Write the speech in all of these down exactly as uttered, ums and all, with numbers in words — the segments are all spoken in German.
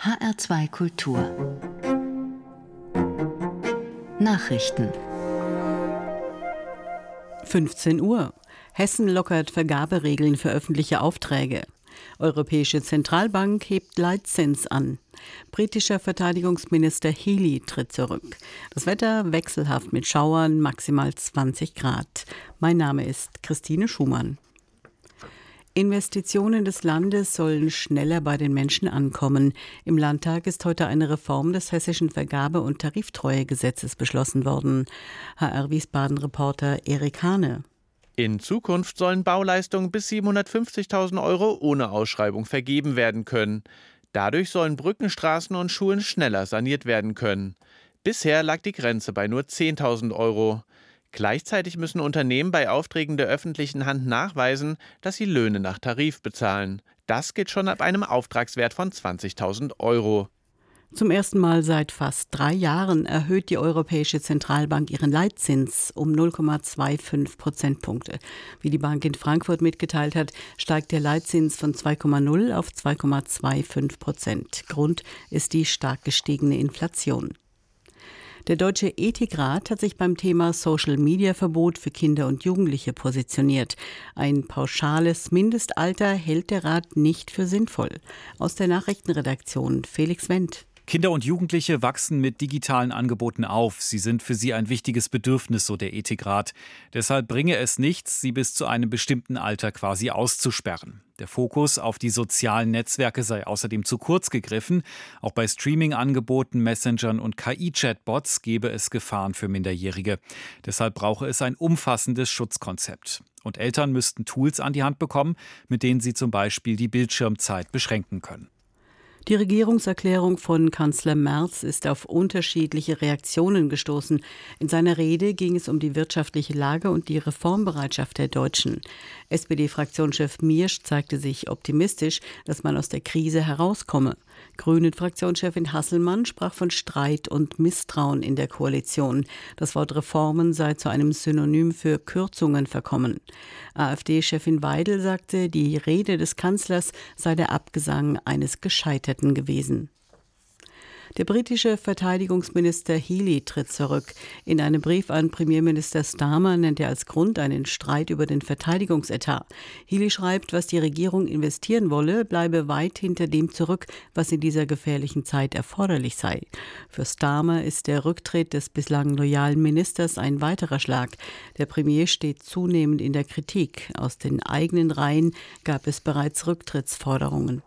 H R zwei Kultur Nachrichten. fünfzehn Uhr. Hessen lockert Vergaberegeln für öffentliche Aufträge. Europäische Zentralbank hebt Leitzins an. Britischer Verteidigungsminister Healey tritt zurück. Das Wetter wechselhaft mit Schauern, maximal zwanzig Grad. Mein Name ist Christine Schumann. Investitionen des Landes sollen schneller bei den Menschen ankommen. Im Landtag ist heute eine Reform des hessischen Vergabe- und Tariftreuegesetzes beschlossen worden. H R Wiesbaden-Reporter Erik Hane. In Zukunft sollen Bauleistungen bis siebenhundertfünfzigtausend Euro ohne Ausschreibung vergeben werden können. Dadurch sollen Brücken, Straßen und Schulen schneller saniert werden können. Bisher lag die Grenze bei nur zehntausend Euro. Gleichzeitig müssen Unternehmen bei Aufträgen der öffentlichen Hand nachweisen, dass sie Löhne nach Tarif bezahlen. Das geht schon ab einem Auftragswert von zwanzigtausend Euro. Zum ersten Mal seit fast drei Jahren erhöht die Europäische Zentralbank ihren Leitzins um null Komma fünfundzwanzig Prozentpunkte. Wie die Bank in Frankfurt mitgeteilt hat, steigt der Leitzins von zwei Komma null auf zwei Komma fünfundzwanzig Prozent. Grund ist die stark gestiegene Inflation. Der Deutsche Ethikrat hat sich beim Thema Social-Media-Verbot für Kinder und Jugendliche positioniert. Ein pauschales Mindestalter hält der Rat nicht für sinnvoll. Aus der Nachrichtenredaktion Felix Wendt. Kinder und Jugendliche wachsen mit digitalen Angeboten auf. Sie sind für sie ein wichtiges Bedürfnis, so der Ethikrat. Deshalb bringe es nichts, sie bis zu einem bestimmten Alter quasi auszusperren. Der Fokus auf die sozialen Netzwerke sei außerdem zu kurz gegriffen. Auch bei Streaming-Angeboten, Messengern und K I-Chatbots gebe es Gefahren für Minderjährige. Deshalb brauche es ein umfassendes Schutzkonzept. Und Eltern müssten Tools an die Hand bekommen, mit denen sie zum Beispiel die Bildschirmzeit beschränken können. Die Regierungserklärung von Kanzler Merz ist auf unterschiedliche Reaktionen gestoßen. In seiner Rede ging es um die wirtschaftliche Lage und die Reformbereitschaft der Deutschen. S P D-Fraktionschef Miersch zeigte sich optimistisch, dass man aus der Krise herauskomme. Grünen-Fraktionschefin Hasselmann sprach von Streit und Misstrauen in der Koalition. Das Wort Reformen sei zu einem Synonym für Kürzungen verkommen. AfD-Chefin Weidel sagte, die Rede des Kanzlers sei der Abgesang eines Gescheiterten gewesen. Der britische Verteidigungsminister Healey tritt zurück. In einem Brief an Premierminister Starmer nennt er als Grund einen Streit über den Verteidigungsetat. Healey schreibt, was die Regierung investieren wolle, bleibe weit hinter dem zurück, was in dieser gefährlichen Zeit erforderlich sei. Für Starmer ist der Rücktritt des bislang loyalen Ministers ein weiterer Schlag. Der Premier steht zunehmend in der Kritik. Aus den eigenen Reihen gab es bereits Rücktrittsforderungen.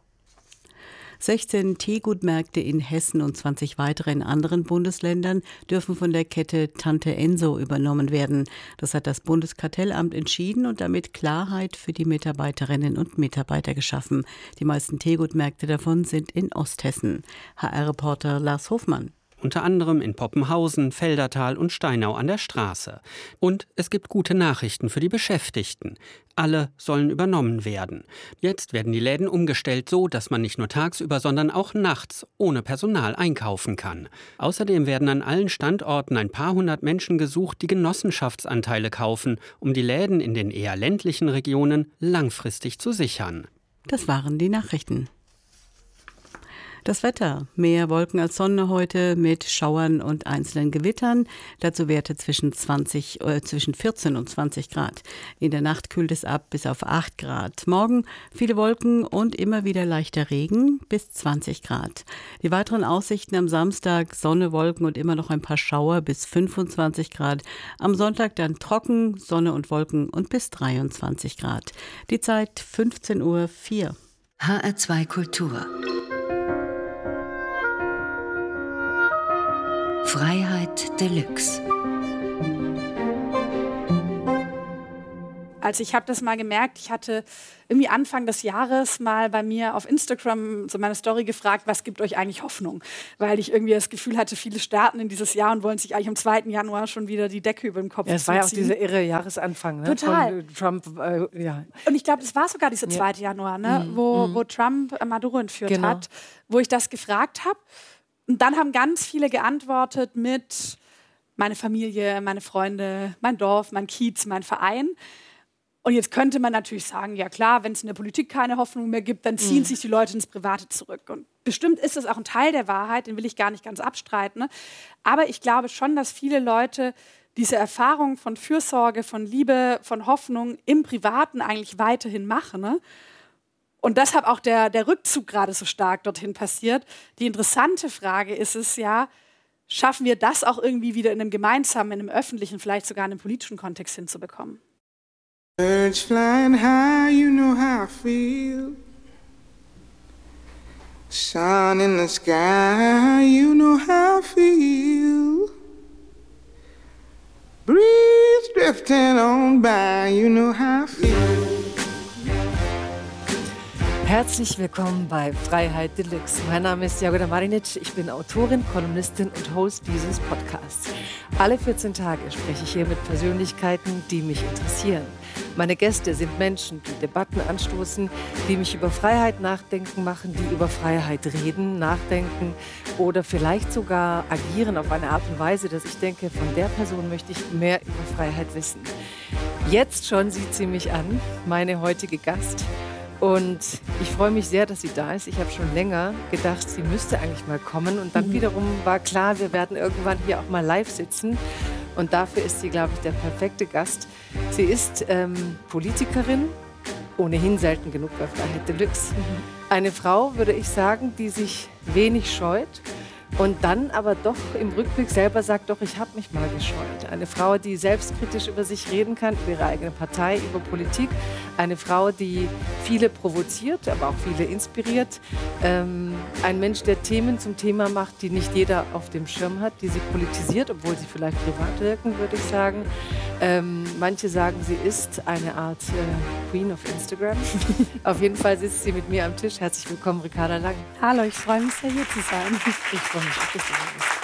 sechzehn Teegutmärkte in Hessen und zwanzig weitere in anderen Bundesländern dürfen von der Kette Tante Enso übernommen werden. Das hat das Bundeskartellamt entschieden und damit Klarheit für die Mitarbeiterinnen und Mitarbeiter geschaffen. Die meisten Teegutmärkte davon sind in Osthessen. H R-Reporter Lars Hofmann. Unter anderem in Poppenhausen, Feldertal und Steinau an der Straße. Und es gibt gute Nachrichten für die Beschäftigten. Alle sollen übernommen werden. Jetzt werden die Läden umgestellt so, dass man nicht nur tagsüber, sondern auch nachts ohne Personal einkaufen kann. Außerdem werden an allen Standorten ein paar hundert Menschen gesucht, die Genossenschaftsanteile kaufen, um die Läden in den eher ländlichen Regionen langfristig zu sichern. Das waren die Nachrichten. Das Wetter. Mehr Wolken als Sonne heute mit Schauern und einzelnen Gewittern. Dazu Werte zwischen, zwanzig, äh, zwischen vierzehn und zwanzig Grad. In der Nacht kühlt es ab bis auf acht Grad. Morgen viele Wolken und immer wieder leichter Regen bis zwanzig Grad. Die weiteren Aussichten am Samstag Sonne, Wolken und immer noch ein paar Schauer bis fünfundzwanzig Grad. Am Sonntag dann trocken, Sonne und Wolken und bis dreiundzwanzig Grad. Die Zeit fünfzehn Uhr vier. H R zwei Kultur Freiheit Deluxe. Also ich habe das mal gemerkt, ich hatte irgendwie Anfang des Jahres mal bei mir auf Instagram so meine Story gefragt, was gibt euch eigentlich Hoffnung? Weil ich irgendwie das Gefühl hatte, viele starten in dieses Jahr und wollen sich eigentlich am zweiten Januar schon wieder die Decke über dem Kopf ziehen. Ja, es war ja auch dieser irre Jahresanfang, ne? Total. Von Trump, äh, ja. Und ich glaube, das war sogar dieser zweite ja. Januar, ne? Mhm. Wo, mhm. wo Trump Maduro entführt genau. hat, wo ich das gefragt habe. Und dann haben ganz viele geantwortet mit meine Familie, meine Freunde, mein Dorf, mein Kiez, mein Verein. Und jetzt könnte man natürlich sagen, ja klar, wenn es in der Politik keine Hoffnung mehr gibt, dann ziehen mhm. sich die Leute ins Private zurück. Und bestimmt ist das auch ein Teil der Wahrheit, den will ich gar nicht ganz abstreiten. Ne? Aber ich glaube schon, dass viele Leute diese Erfahrung von Fürsorge, von Liebe, von Hoffnung im Privaten eigentlich weiterhin machen. Ne? Und deshalb auch der, der Rückzug gerade so stark dorthin passiert. Die interessante Frage ist es ja, schaffen wir das auch irgendwie wieder in einem gemeinsamen, in einem öffentlichen, vielleicht sogar in einem politischen Kontext hinzubekommen? Birds flying high, you know how I feel. Sun in the sky, you know how I feel. Breeze drifting on by, you know how I feel. Herzlich willkommen bei Freiheit Deluxe. Mein Name ist Jagoda Marinic, ich bin Autorin, Kolumnistin und Host dieses Podcasts. Alle vierzehn Tage spreche ich hier mit Persönlichkeiten, die mich interessieren. Meine Gäste sind Menschen, die Debatten anstoßen, die mich über Freiheit nachdenken machen, die über Freiheit reden, nachdenken oder vielleicht sogar agieren auf eine Art und Weise, dass ich denke, von der Person möchte ich mehr über Freiheit wissen. Jetzt schon sieht sie mich an, meine heutige Gast. Und ich freue mich sehr, dass sie da ist. Ich habe schon länger gedacht, sie müsste eigentlich mal kommen. Und dann mhm. wiederum war klar, wir werden irgendwann hier auch mal live sitzen. Und dafür ist sie, glaube ich, der perfekte Gast. Sie ist ähm, Politikerin, ohnehin selten genug bei Freiheit Deluxe. Mhm. Eine Frau, würde ich sagen, die sich wenig scheut. Und dann aber doch im Rückblick selber sagt, doch, ich habe mich mal gescheut. Eine Frau, die selbstkritisch über sich reden kann, über ihre eigene Partei, über Politik. Eine Frau, die viele provoziert, aber auch viele inspiriert. Ähm, ein Mensch, der Themen zum Thema macht, die nicht jeder auf dem Schirm hat, die sie politisiert, obwohl sie vielleicht privat wirken, würde ich sagen. Ähm, manche sagen, sie ist eine Art äh, Queen of Instagram. Auf jeden Fall sitzt sie mit mir am Tisch. Herzlich willkommen, Ricarda Lang. Hallo, ich freue mich sehr, hier zu sein. Ich freue mich, dass du hier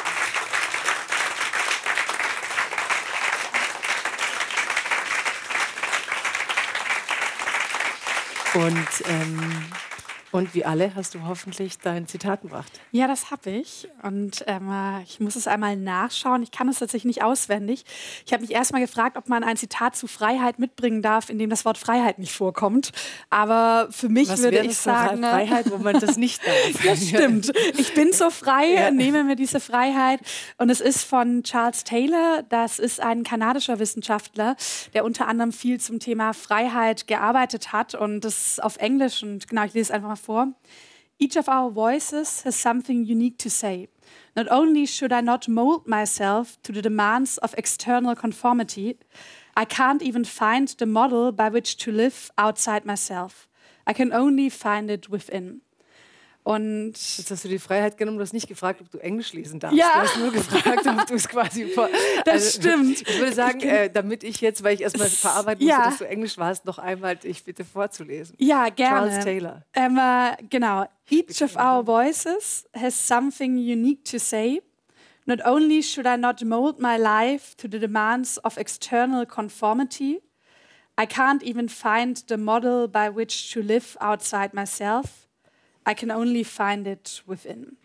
bist. Und, ähm, und wie alle hast du hoffentlich dein Zitat gebracht. Ja, das habe ich. Und ähm, ich muss es einmal nachschauen. Ich kann es tatsächlich nicht auswendig. Ich habe mich erst mal gefragt, ob man ein Zitat zu Freiheit mitbringen darf, in dem das Wort Freiheit nicht vorkommt. Aber für mich Was würde wäre ich das sagen... Für Freiheit, wo man das nicht darf. Das stimmt. Ich bin so frei, ja. nehme mir diese Freiheit. Und es ist von Charles Taylor. Das ist ein kanadischer Wissenschaftler, der unter anderem viel zum Thema Freiheit gearbeitet hat. Und das ist auf Englisch. Und genau, ich lese es einfach mal vor. Each of our voices has something unique to say. Not only should I not mold myself to the demands of external conformity, I can't even find the model by which to live outside myself. I can only find it within. Und jetzt hast du die Freiheit genommen, du hast nicht gefragt, ob du Englisch lesen darfst. Ja. Du hast nur gefragt, ob du es quasi vor... Das also, stimmt. Ich würde sagen, äh, damit ich jetzt, weil ich erstmal verarbeiten musste, ja. dass du Englisch warst, noch einmal dich bitte vorzulesen. Ja, gerne. Charles Taylor. Ähm, äh, genau. Each of our voices has something unique to say. Not only should I not mold my life to the demands of external conformity, I can't even find the model by which to live outside myself. I can only find it within.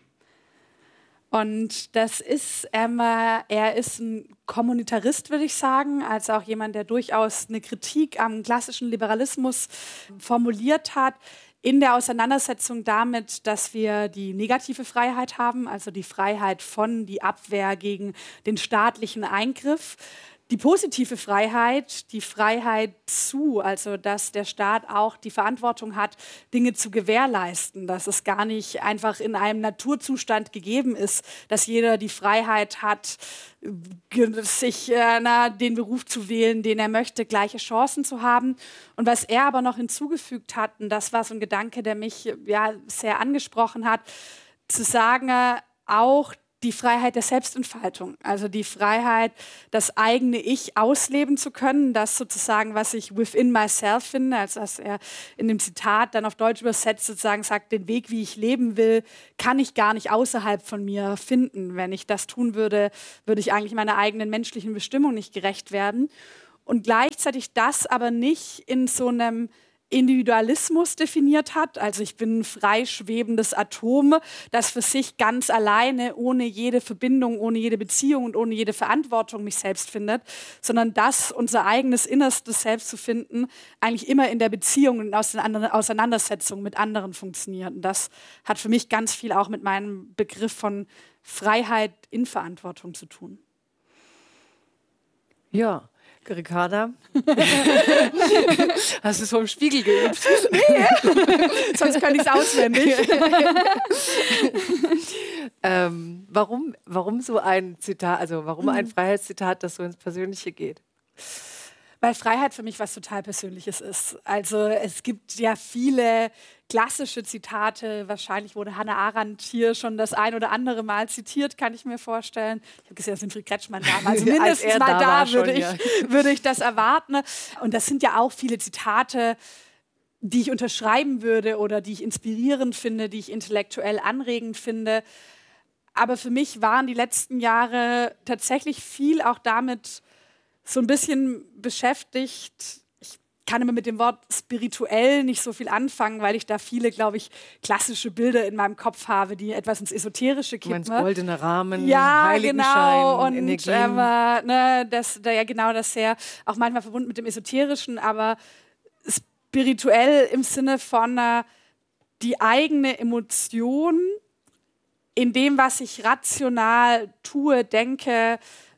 Und das ist, ähm, er ist ein Kommunitarist, würde ich sagen, also auch jemand, der durchaus eine Kritik am klassischen Liberalismus formuliert hat, in der Auseinandersetzung damit, dass wir die negative Freiheit haben, also die Freiheit von, die Abwehr gegen den staatlichen Eingriff. Die positive Freiheit, die Freiheit zu, also dass der Staat auch die Verantwortung hat, Dinge zu gewährleisten, dass es gar nicht einfach in einem Naturzustand gegeben ist, dass jeder die Freiheit hat, sich äh, na, den Beruf zu wählen, den er möchte, gleiche Chancen zu haben. Und was er aber noch hinzugefügt hat, und das war so ein Gedanke, der mich ja, sehr angesprochen hat, zu sagen, äh, auch die Freiheit der Selbstentfaltung, also die Freiheit, das eigene Ich ausleben zu können, das sozusagen, was ich within myself finde, also dass er in dem Zitat dann auf Deutsch übersetzt sozusagen sagt, den Weg, wie ich leben will, kann ich gar nicht außerhalb von mir finden. Wenn ich das tun würde, würde ich eigentlich meiner eigenen menschlichen Bestimmung nicht gerecht werden. Und gleichzeitig das aber nicht in so einem Individualismus definiert hat. Also ich bin ein freischwebendes Atom, das für sich ganz alleine, ohne jede Verbindung, ohne jede Beziehung und ohne jede Verantwortung mich selbst findet, sondern das, unser eigenes innerstes Selbst zu finden, eigentlich immer in der Beziehung und Auseinandersetzung mit anderen funktioniert. Und das hat für mich ganz viel auch mit meinem Begriff von Freiheit in Verantwortung zu tun. Ja. Ricarda, hast du es vom Spiegel geübt? Nee, sonst kann ich es auswendig. ähm, warum, warum so ein Zitat, also warum ein Freiheitszitat, das so ins Persönliche geht? Weil Freiheit für mich was total Persönliches ist. Also es gibt ja viele klassische Zitate. Wahrscheinlich wurde Hannah Arendt hier schon das ein oder andere Mal zitiert, kann ich mir vorstellen. Ich habe gesehen, dass Winfried Kretschmann da war. Also mindestens mal da, da würde, schon, ich, ja. würde ich das erwarten. Und das sind ja auch viele Zitate, die ich unterschreiben würde oder die ich inspirierend finde, die ich intellektuell anregend finde. Aber für mich waren die letzten Jahre tatsächlich viel auch damit so ein bisschen beschäftigt. Ich kann immer mit dem Wort spirituell nicht so viel anfangen, weil ich da viele, glaube ich, klassische Bilder in meinem Kopf habe, die etwas ins Esoterische kippen. Du meinst goldene Rahmen, ja, Heiligenschein, genau. Und Energien. Ähm, ne, das, da, ja, genau das sehr, auch manchmal verbunden mit dem Esoterischen, aber spirituell im Sinne von äh, die eigene Emotion in dem, was ich rational tue, denke,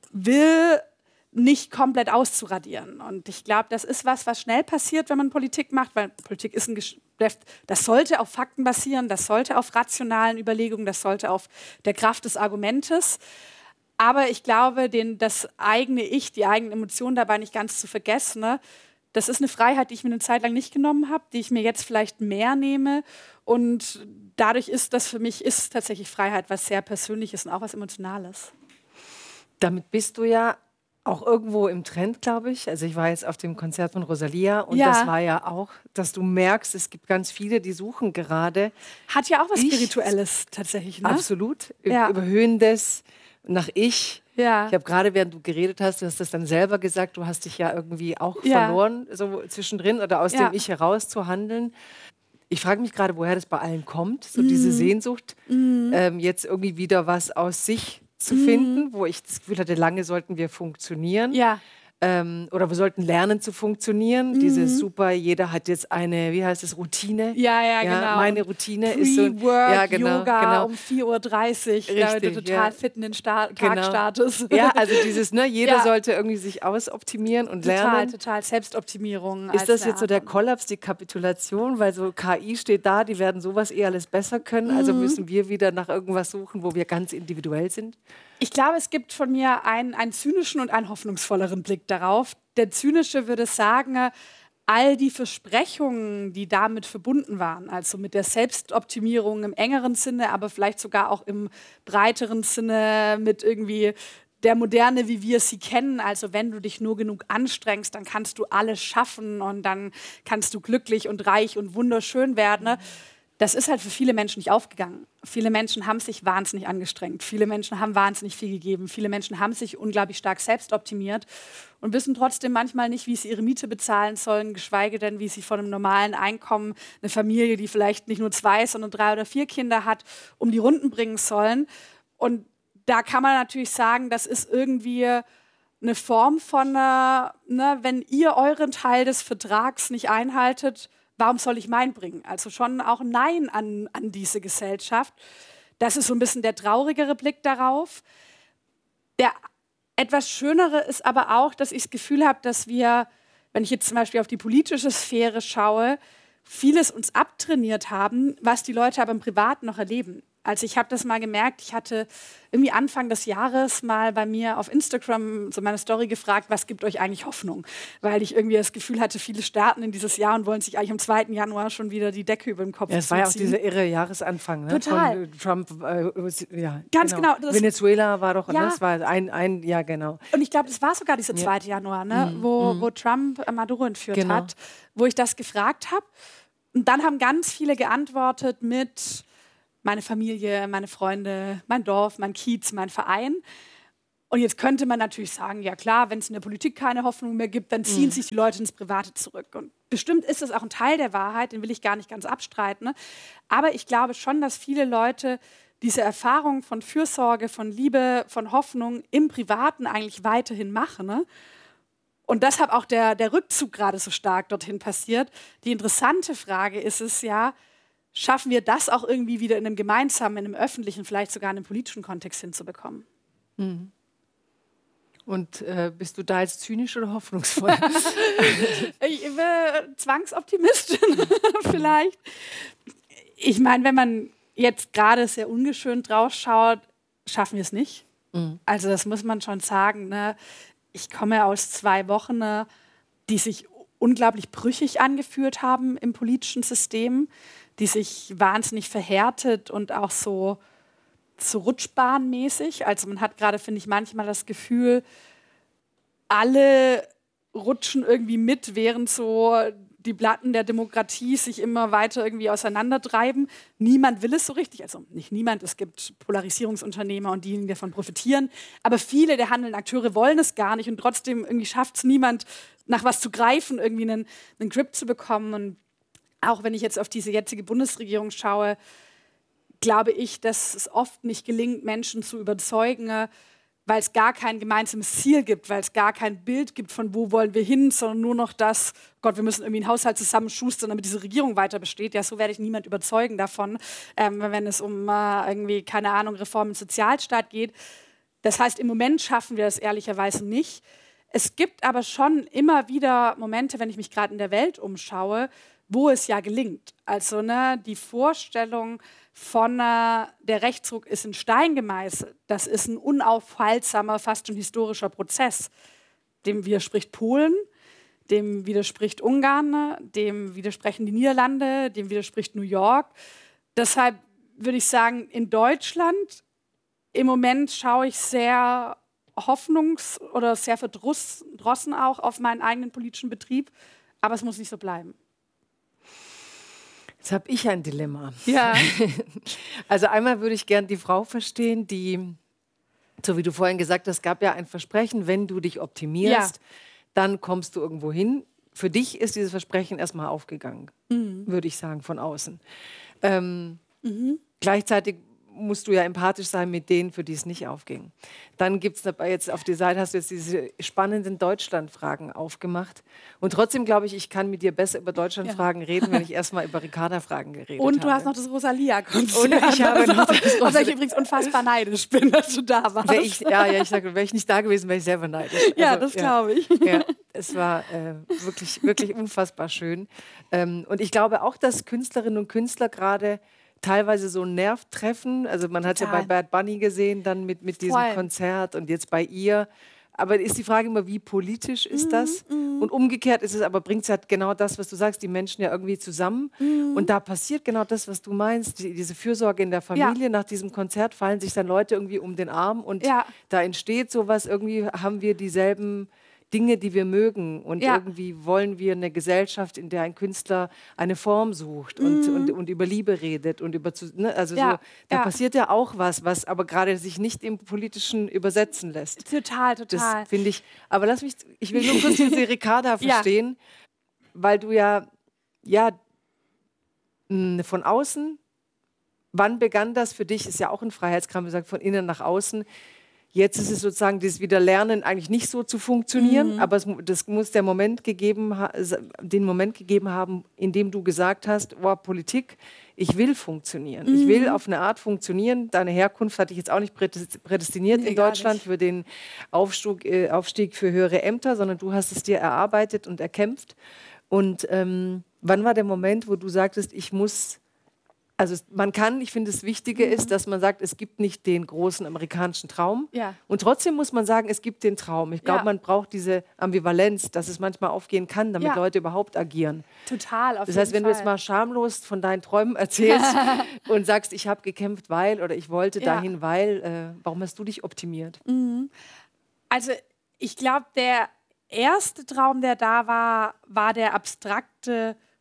will, nicht komplett auszuradieren. Und ich glaube, das ist was, was schnell passiert, wenn man Politik macht, weil Politik ist ein Geschäft, das sollte auf Fakten basieren, das sollte auf rationalen Überlegungen, das sollte auf der Kraft des Argumentes. Aber ich glaube, den, das eigene Ich, die eigenen Emotionen dabei nicht ganz zu vergessen, ne? Das ist eine Freiheit, die ich mir eine Zeit lang nicht genommen habe, die ich mir jetzt vielleicht mehr nehme. Und dadurch ist das für mich ist tatsächlich Freiheit was sehr Persönliches und auch was Emotionales. Damit bist du ja auch irgendwo im Trend, glaube ich. Also ich war jetzt auf dem Konzert von Rosalia und ja. das war ja auch, dass du merkst, es gibt ganz viele, die suchen gerade. Hat ja auch was ich, Spirituelles tatsächlich, ne? Absolut. Ja. Überhöhendes nach Ich. Ja. Ich habe gerade, während du geredet hast, du hast das dann selber gesagt, du hast dich ja irgendwie auch ja. verloren, so zwischendrin oder aus ja. dem Ich heraus zu handeln. Ich frage mich gerade, woher das bei allen kommt, so mm. diese Sehnsucht, mm. ähm, jetzt irgendwie wieder was aus sich zu mm. finden, wo ich das Gefühl hatte, lange sollten wir funktionieren. Ja. Ähm, oder wir sollten lernen zu funktionieren. Mhm. Dieses super, jeder hat jetzt eine, wie heißt es, Routine. Ja, ja, ja, genau. Meine Routine ist so. Ja, genau, Yoga genau. um vier Uhr dreißig, damit du total ja. fit in den Start, genau. Tag startest. Ja, also dieses, ne, jeder ja. sollte irgendwie sich ausoptimieren und total, lernen. Total, total. Selbstoptimierung. Ist das jetzt so der Kollaps, die Kapitulation? Weil so K I steht da, die werden sowas eh alles besser können. Mhm. Also müssen wir wieder nach irgendwas suchen, wo wir ganz individuell sind? Ich glaube, es gibt von mir einen, einen zynischen und einen hoffnungsvolleren Blick darauf. Der zynische würde sagen, all die Versprechungen, die damit verbunden waren, also mit der Selbstoptimierung im engeren Sinne, aber vielleicht sogar auch im breiteren Sinne mit irgendwie der Moderne, wie wir sie kennen. Also wenn du dich nur genug anstrengst, dann kannst du alles schaffen und dann kannst du glücklich und reich und wunderschön werden. Ne? Das ist halt für viele Menschen nicht aufgegangen. Viele Menschen haben sich wahnsinnig angestrengt. Viele Menschen haben wahnsinnig viel gegeben. Viele Menschen haben sich unglaublich stark selbst optimiert und wissen trotzdem manchmal nicht, wie sie ihre Miete bezahlen sollen, geschweige denn, wie sie von einem normalen Einkommen eine Familie, die vielleicht nicht nur zwei, sondern drei oder vier Kinder hat, um die Runden bringen sollen. Und da kann man natürlich sagen, das ist irgendwie eine Form von, äh, ne, wenn ihr euren Teil des Vertrags nicht einhaltet, warum soll ich meinen bringen? Also schon auch ein Nein an, an diese Gesellschaft. Das ist so ein bisschen der traurigere Blick darauf. Der etwas schönere ist aber auch, dass ich das Gefühl habe, dass wir, wenn ich jetzt zum Beispiel auf die politische Sphäre schaue, vieles uns abtrainiert haben, was die Leute aber im Privaten noch erleben. Also ich habe das mal gemerkt, ich hatte irgendwie Anfang des Jahres mal bei mir auf Instagram so meine Story gefragt, was gibt euch eigentlich Hoffnung? Weil ich irgendwie das Gefühl hatte, viele starten in dieses Jahr und wollen sich eigentlich am zweiten Januar schon wieder die Decke über dem Kopf ziehen. Ja, es war ja auch dieser irre Jahresanfang, ne? Total. Von Trump, äh, ja. Ganz genau. genau. Venezuela war doch, ja. das war ein, ein, ja genau. Und ich glaube, das war sogar dieser zweite ja. Januar, ne? Mhm. Wo, wo Trump Maduro entführt genau. hat, wo ich das gefragt habe. Und dann haben ganz viele geantwortet mit meine Familie, meine Freunde, mein Dorf, mein Kiez, mein Verein. Und jetzt könnte man natürlich sagen, ja klar, wenn es in der Politik keine Hoffnung mehr gibt, dann ziehen mhm. sich die Leute ins Private zurück. Und bestimmt ist das auch ein Teil der Wahrheit, den will ich gar nicht ganz abstreiten. Ne? Aber ich glaube schon, dass viele Leute diese Erfahrung von Fürsorge, von Liebe, von Hoffnung im Privaten eigentlich weiterhin machen. Ne? Und deshalb auch der, der Rückzug gerade so stark dorthin passiert. Die interessante Frage ist es ja, schaffen wir das auch irgendwie wieder in einem gemeinsamen, in einem öffentlichen, vielleicht sogar in einem politischen Kontext hinzubekommen? Mhm. Und äh, bist du da jetzt zynisch oder hoffnungsvoll? Ich bin Zwangsoptimistin vielleicht. Ich meine, wenn man jetzt gerade sehr ungeschönt rausschaut, schaffen wir es nicht. Mhm. Also das muss man schon sagen. Ne? Ich komme aus zwei Wochen, ne, die sich unglaublich brüchig angefühlt haben im politischen System, die sich wahnsinnig verhärtet und auch so so rutschbahnmäßig. Also man hat gerade, finde ich, manchmal das Gefühl, alle rutschen irgendwie mit, während so die Platten der Demokratie sich immer weiter irgendwie auseinandertreiben. Niemand will es so richtig, also nicht niemand, es gibt Polarisierungsunternehmer und diejenigen, die davon profitieren, aber viele der handelnden Akteure wollen es gar nicht und trotzdem irgendwie schafft es niemand, nach was zu greifen, irgendwie einen, einen Grip zu bekommen. Und auch wenn ich jetzt auf diese jetzige Bundesregierung schaue, glaube ich, dass es oft nicht gelingt, Menschen zu überzeugen, weil es gar kein gemeinsames Ziel gibt, weil es gar kein Bild gibt, von wo wollen wir hin, sondern nur noch das, Gott, wir müssen irgendwie einen Haushalt zusammenschustern, damit diese Regierung weiter besteht. Ja, so werde ich niemand überzeugen davon, ähm, wenn es um äh, irgendwie, keine Ahnung, Reform im Sozialstaat geht. Das heißt, im Moment schaffen wir das ehrlicherweise nicht. Es gibt aber schon immer wieder Momente, wenn ich mich gerade in der Welt umschaue, wo es ja gelingt. Also ne, die Vorstellung von äh, der Rechtsruck ist in Stein gemeißelt. Das ist ein unaufhaltsamer, fast schon historischer Prozess. Dem widerspricht Polen, dem widerspricht Ungarn, dem widersprechen die Niederlande, dem widerspricht New York. Deshalb würde ich sagen, in Deutschland im Moment schaue ich sehr hoffnungs- oder sehr verdrossen auch auf meinen eigenen politischen Betrieb. Aber es muss nicht so bleiben. Jetzt habe ich ein Dilemma. Ja. Also einmal würde ich gern die Frau verstehen, die, so wie du vorhin gesagt hast, gab ja ein Versprechen, wenn du dich optimierst, ja. dann kommst du irgendwo hin. Für dich ist dieses Versprechen erstmal aufgegangen, mhm. würde ich sagen, von außen. Ähm, mhm. Gleichzeitig musst du ja empathisch sein mit denen, für die es nicht aufging. Dann gibt es dabei jetzt auf die Seite, hast du jetzt diese spannenden Deutschland-Fragen aufgemacht. Und trotzdem glaube ich, ich kann mit dir besser über Deutschland-Fragen ja. reden, wenn ich erstmal über Ricarda-Fragen geredet habe. Und du habe. hast noch das Rosalia-Konzert. Und ich habe noch das Rosalia. Auf das ich übrigens unfassbar neidisch bin, dass du da warst. Wär ich, ja, ja, ich sage, wäre ich nicht da gewesen, wäre ich selber neidisch. Also, ja, das glaube ich. Ja, es war äh, wirklich, wirklich unfassbar schön. Ähm, und ich glaube auch, dass Künstlerinnen und Künstler gerade teilweise so einen Nerv treffen. Also man hat es ja bei Bad Bunny gesehen, dann mit, mit diesem Voll. Konzert und jetzt bei ihr. Aber ist die Frage immer, wie politisch ist das? Mm, mm. Und umgekehrt ist es aber, bringt es halt genau das, was du sagst, die Menschen ja irgendwie zusammen. Mm. Und da passiert genau das, was du meinst, die, diese Fürsorge in der Familie. Ja. Nach diesem Konzert fallen sich dann Leute irgendwie um den Arm und ja. da entsteht sowas, irgendwie haben wir dieselben Dinge, die wir mögen und ja. irgendwie wollen wir eine Gesellschaft, in der ein Künstler eine Form sucht und, mm. und, und über Liebe redet und über, ne, also ja. so, da ja. passiert ja auch was, was aber gerade sich nicht im Politischen übersetzen lässt. Total, total. Das finde ich, aber lass mich, ich will nur kurz diese Ricarda verstehen, ja. weil du ja, ja, mh, von außen, wann begann das für dich, ist ja auch ein Freiheitskram, wie gesagt, von innen nach außen. Jetzt ist es sozusagen dieses Wiederlernen eigentlich nicht so zu funktionieren, mhm. aber es, das muss der Moment gegeben, den Moment gegeben haben, in dem du gesagt hast, oh, Politik, ich will funktionieren. Mhm. Ich will auf eine Art funktionieren. Deine Herkunft hatte ich jetzt auch nicht prädestiniert nee, in Deutschland für den Aufstieg, äh, Aufstieg für höhere Ämter, sondern du hast es dir erarbeitet und erkämpft. Und ähm, wann war der Moment, wo du sagtest, ich muss... Also man kann, ich finde, das Wichtige mhm. ist, dass man sagt, es gibt nicht den großen amerikanischen Traum. Ja. Und trotzdem muss man sagen, es gibt den Traum. Ich glaube, ja. man braucht diese Ambivalenz, dass es manchmal aufgehen kann, damit ja. Leute überhaupt agieren. Total, auf Das heißt, wenn jeden du jetzt mal schamlos von deinen Träumen erzählst und sagst, ich habe gekämpft, weil oder ich wollte ja. dahin, weil, äh, warum hast du dich optimiert? Mhm. Also ich glaube, der erste Traum, der da war, war der abstrakte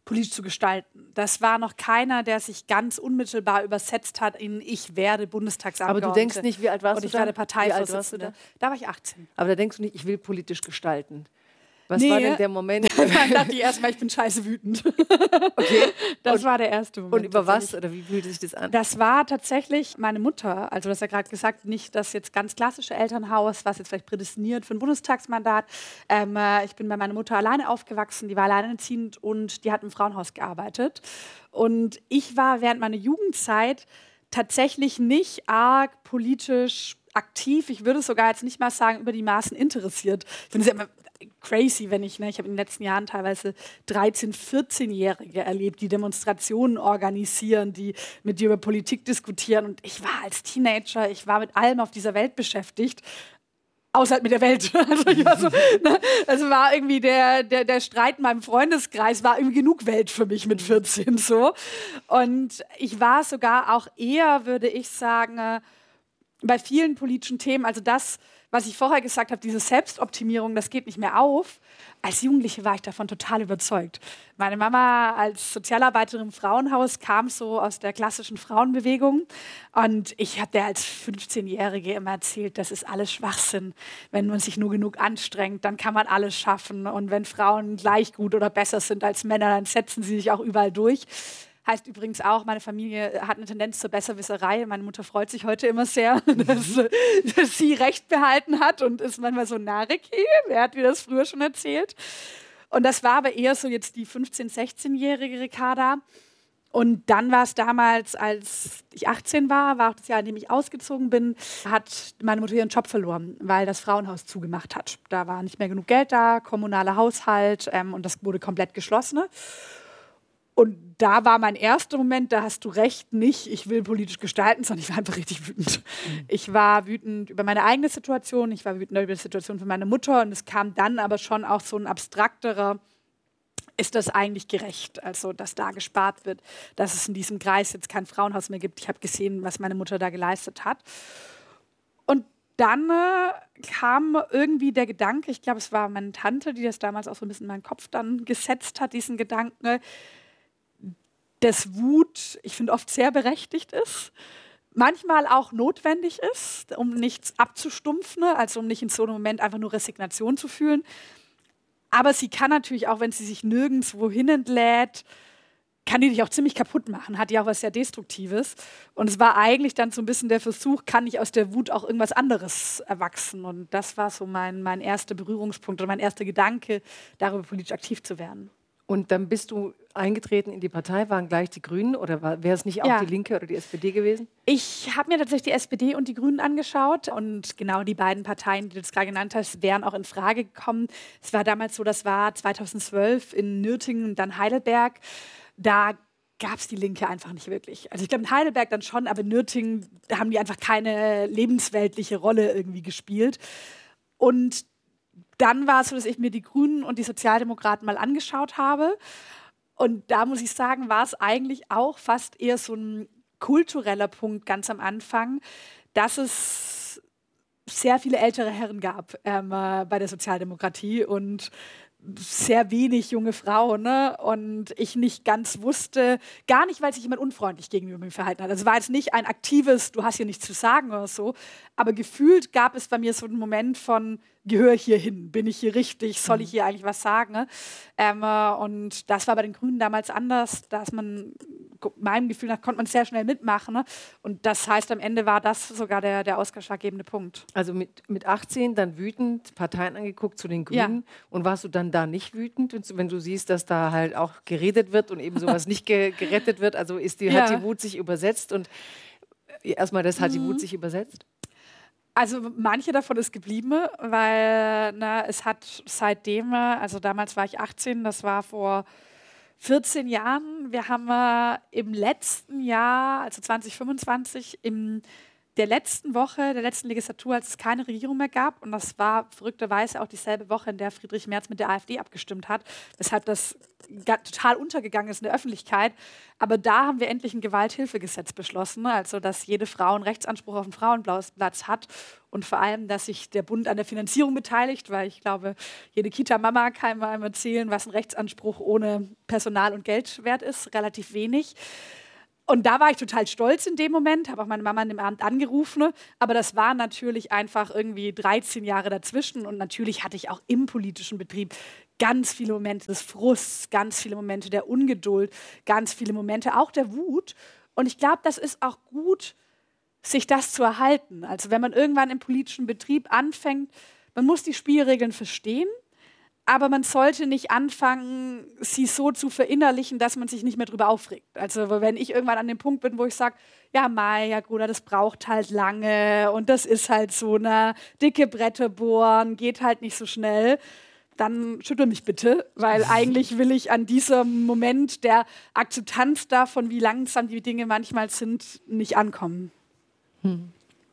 politisch zu gestalten. Das war noch keiner, der sich ganz unmittelbar übersetzt hat in ich werde Bundestagsabgeordnete. Aber du denkst nicht, wie alt warst und du ich da? werde Wie alt warst du Parteivorsitzende. da? Da war ich achtzehn. Aber da denkst du nicht, ich will politisch gestalten. Was Nee. war denn der Moment? Dann dachte ich erstmal, ich bin scheiße wütend. Okay. Das Und- war der erste Moment. Und über was? tatsächlich. Oder wie fühlte sich das an? Das war tatsächlich meine Mutter. Also, du hast ja gerade gesagt, nicht das jetzt ganz klassische Elternhaus, was jetzt vielleicht prädestiniert für ein Bundestagsmandat. Ähm, äh, ich bin bei meiner Mutter alleine aufgewachsen, die war alleinerziehend und die hat im Frauenhaus gearbeitet. Und ich war während meiner Jugendzeit tatsächlich nicht arg politisch aktiv. Ich würde sogar jetzt nicht mal sagen, über die Maßen interessiert. Ich finde es ja immer crazy, wenn ich, ne, ich habe in den letzten Jahren teilweise dreizehn-, vierzehnjährige erlebt, die Demonstrationen organisieren, die mit dir über Politik diskutieren. Und ich war als Teenager, ich war mit allem auf dieser Welt beschäftigt. Außer halt mit der Welt. Also, ich war so, ne, also war irgendwie der, der, der Streit in meinem Freundeskreis war irgendwie genug Welt für mich mit vierzehn so. Und ich war sogar auch eher, würde ich sagen, äh, bei vielen politischen Themen, also das, was ich vorher gesagt habe, diese Selbstoptimierung, das geht nicht mehr auf. Als Jugendliche war ich davon total überzeugt. Meine Mama als Sozialarbeiterin im Frauenhaus kam so aus der klassischen Frauenbewegung und ich habe der als fünfzehnjährige immer erzählt, das ist alles Schwachsinn. Wenn man sich nur genug anstrengt, dann kann man alles schaffen und wenn Frauen gleich gut oder besser sind als Männer, dann setzen sie sich auch überall durch. Heißt übrigens auch, meine Familie hat eine Tendenz zur Besserwisserei. Meine Mutter freut sich heute immer sehr, dass, dass sie Recht behalten hat und ist manchmal so narrig. Wer hat mir das früher schon erzählt? Und das war aber eher so jetzt die fünfzehn-, sechzehnjährige Ricarda. Und dann war es damals, als ich achtzehn war, war auch das Jahr, in dem ich ausgezogen bin, hat meine Mutter ihren Job verloren, weil das Frauenhaus zugemacht hat. Da war nicht mehr genug Geld da, kommunaler Haushalt ähm, und das wurde komplett geschlossen. Und da war mein erster Moment, da hast du recht, nicht, ich will politisch gestalten, sondern ich war einfach richtig wütend. Mhm. Ich war wütend über meine eigene Situation, ich war wütend über die Situation von meiner Mutter und es kam dann aber schon auch so ein abstrakterer, ist das eigentlich gerecht, also dass da gespart wird, dass es in diesem Kreis jetzt kein Frauenhaus mehr gibt. Ich habe gesehen, was meine Mutter da geleistet hat. Und dann äh, kam irgendwie der Gedanke, ich glaube, es war meine Tante, die das damals auch so ein bisschen in meinen Kopf dann gesetzt hat, diesen Gedanken, äh, dass Wut, ich finde, oft sehr berechtigt ist, manchmal auch notwendig ist, um nichts abzustumpfen, also um nicht in so einem Moment einfach nur Resignation zu fühlen. Aber sie kann natürlich auch, wenn sie sich nirgendwo hin entlädt, kann die dich auch ziemlich kaputt machen, hat ja auch was sehr Destruktives. Und es war eigentlich dann so ein bisschen der Versuch, kann nicht aus der Wut auch irgendwas anderes erwachsen? Und das war so mein, mein erster Berührungspunkt oder mein erster Gedanke, darüber politisch aktiv zu werden. Und dann bist du eingetreten in die Partei, waren gleich die Grünen oder wäre es nicht auch Ja. die Linke oder die S P D gewesen? Ich habe mir tatsächlich die S P D und die Grünen angeschaut und genau die beiden Parteien, die du jetzt gerade genannt hast, wären auch in Frage gekommen. Es war damals so, das war zweitausendzwölf in Nürtingen und dann Heidelberg. Da gab es die Linke einfach nicht wirklich. Also ich glaube in Heidelberg dann schon, aber in Nürtingen haben die einfach keine lebensweltliche Rolle irgendwie gespielt. Und dann war es so, dass ich mir die Grünen und die Sozialdemokraten mal angeschaut habe. Und da muss ich sagen, war es eigentlich auch fast eher so ein kultureller Punkt ganz am Anfang, dass es sehr viele ältere Herren gab ähm, äh, bei der Sozialdemokratie und sehr wenig junge Frauen, ne? Und ich nicht ganz wusste, gar nicht, weil sich jemand unfreundlich gegenüber mir verhalten hat. Also es war jetzt nicht ein aktives, du hast hier nichts zu sagen oder so, aber gefühlt gab es bei mir so einen Moment von, gehöre ich hier hin, bin ich hier richtig, soll ich hier eigentlich was sagen? Ne? Ähm, äh, und das war bei den Grünen damals anders, dass man, meinem Gefühl nach, konnte man sehr schnell mitmachen. Ne? Und das heißt, am Ende war das sogar der, der ausschlaggebende Punkt. Also mit, mit achtzehn dann wütend, Parteien angeguckt zu den Grünen. Ja. Und warst du dann da nicht wütend, wenn du siehst, dass da halt auch geredet wird und eben sowas nicht ge gerettet wird? Also ist die, ja. hat die Wut sich übersetzt und erstmal das hat mhm. die Wut sich übersetzt? Also manche davon ist geblieben, weil na, es hat seitdem, also damals war ich achtzehn, das war vor vierzehn Jahren, wir haben äh, im letzten Jahr, also zwanzig fünfundzwanzig, im der letzten Woche, der letzten Legislatur, als es keine Regierung mehr gab. Und das war verrückterweise auch dieselbe Woche, in der Friedrich Merz mit der AfD abgestimmt hat, weshalb das total untergegangen ist in der Öffentlichkeit. Aber da haben wir endlich ein Gewalthilfegesetz beschlossen, also dass jede Frau einen Rechtsanspruch auf einen Frauenplatz hat und vor allem, dass sich der Bund an der Finanzierung beteiligt, weil ich glaube, jede Kita-Mama kann einem erzählen, was ein Rechtsanspruch ohne Personal und Geld wert ist, relativ wenig. Und da war ich total stolz in dem Moment, habe auch meine Mama an dem Abend angerufen, aber das war natürlich einfach irgendwie dreizehn Jahre dazwischen und natürlich hatte ich auch im politischen Betrieb ganz viele Momente des Frusts, ganz viele Momente der Ungeduld, ganz viele Momente auch der Wut. Und ich glaube, das ist auch gut, sich das zu erhalten. Also wenn man irgendwann im politischen Betrieb anfängt, man muss die Spielregeln verstehen, aber man sollte nicht anfangen, sie so zu verinnerlichen, dass man sich nicht mehr drüber aufregt. Also wenn ich irgendwann an dem Punkt bin, wo ich sage, ja, Mai, ja, Gruder, das braucht halt lange und das ist halt so eine dicke Bretter bohren, geht halt nicht so schnell, dann schüttel mich bitte, weil eigentlich will ich an diesem Moment der Akzeptanz davon, wie langsam die Dinge manchmal sind, nicht ankommen. Hm.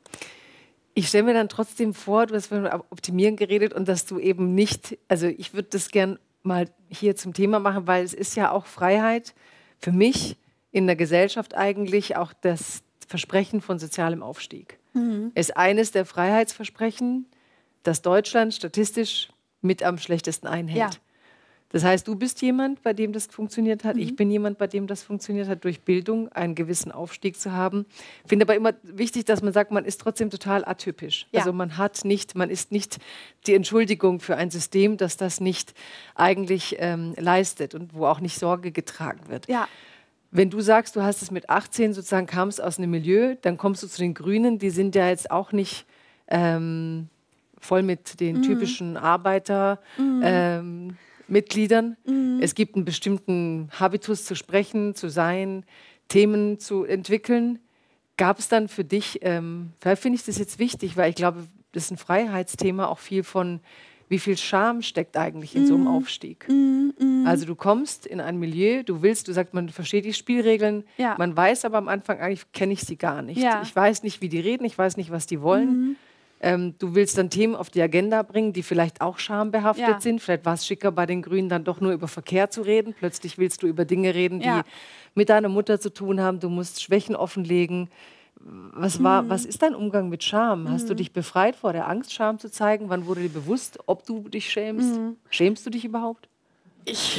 Ich stelle mir dann trotzdem vor, du hast von Optimieren geredet und dass du eben nicht, also ich würde das gern mal hier zum Thema machen, weil es ist ja auch Freiheit für mich in der Gesellschaft eigentlich auch das Versprechen von sozialem Aufstieg. Mhm. Es ist eines der Freiheitsversprechen, das Deutschland statistisch mit am schlechtesten einhält. Ja. Das heißt, du bist jemand, bei dem das funktioniert hat. Mhm. Ich bin jemand, bei dem das funktioniert hat, durch Bildung einen gewissen Aufstieg zu haben. Ich finde aber immer wichtig, dass man sagt, man ist trotzdem total atypisch. Ja. Also man hat nicht, man ist nicht die Entschuldigung für ein System, das das nicht eigentlich ähm, leistet und wo auch nicht Sorge getragen wird. Ja. Wenn du sagst, du hast es mit achtzehn sozusagen, kamst aus einem Milieu, dann kommst du zu den Grünen, die sind ja jetzt auch nicht ähm, voll mit den mhm. typischen Arbeiter, mhm. ähm, Mitgliedern. Mhm. Es gibt einen bestimmten Habitus zu sprechen, zu sein, Themen zu entwickeln. Gab es dann für dich, ähm, vielleicht finde ich das jetzt wichtig, weil ich glaube, das ist ein Freiheitsthema, auch viel von, wie viel Scham steckt eigentlich in mhm. so einem Aufstieg. Mhm. Also du kommst in ein Milieu, du willst, du sagst, man versteht die Spielregeln, ja. man weiß aber am Anfang eigentlich, kenne ich sie gar nicht. Ja. Ich weiß nicht, wie die reden, ich weiß nicht, was die wollen. Mhm. Ähm, du willst dann Themen auf die Agenda bringen, die vielleicht auch schambehaftet ja. sind. Vielleicht war es schicker, bei den Grünen dann doch nur über Verkehr zu reden. Plötzlich willst du über Dinge reden, die ja. mit deiner Mutter zu tun haben. Du musst Schwächen offenlegen. Was, war, mhm. was ist dein Umgang mit Scham? Mhm. Hast du dich befreit vor der Angst, Scham zu zeigen? Wann wurde dir bewusst, ob du dich schämst? Mhm. Schämst du dich überhaupt? Ich,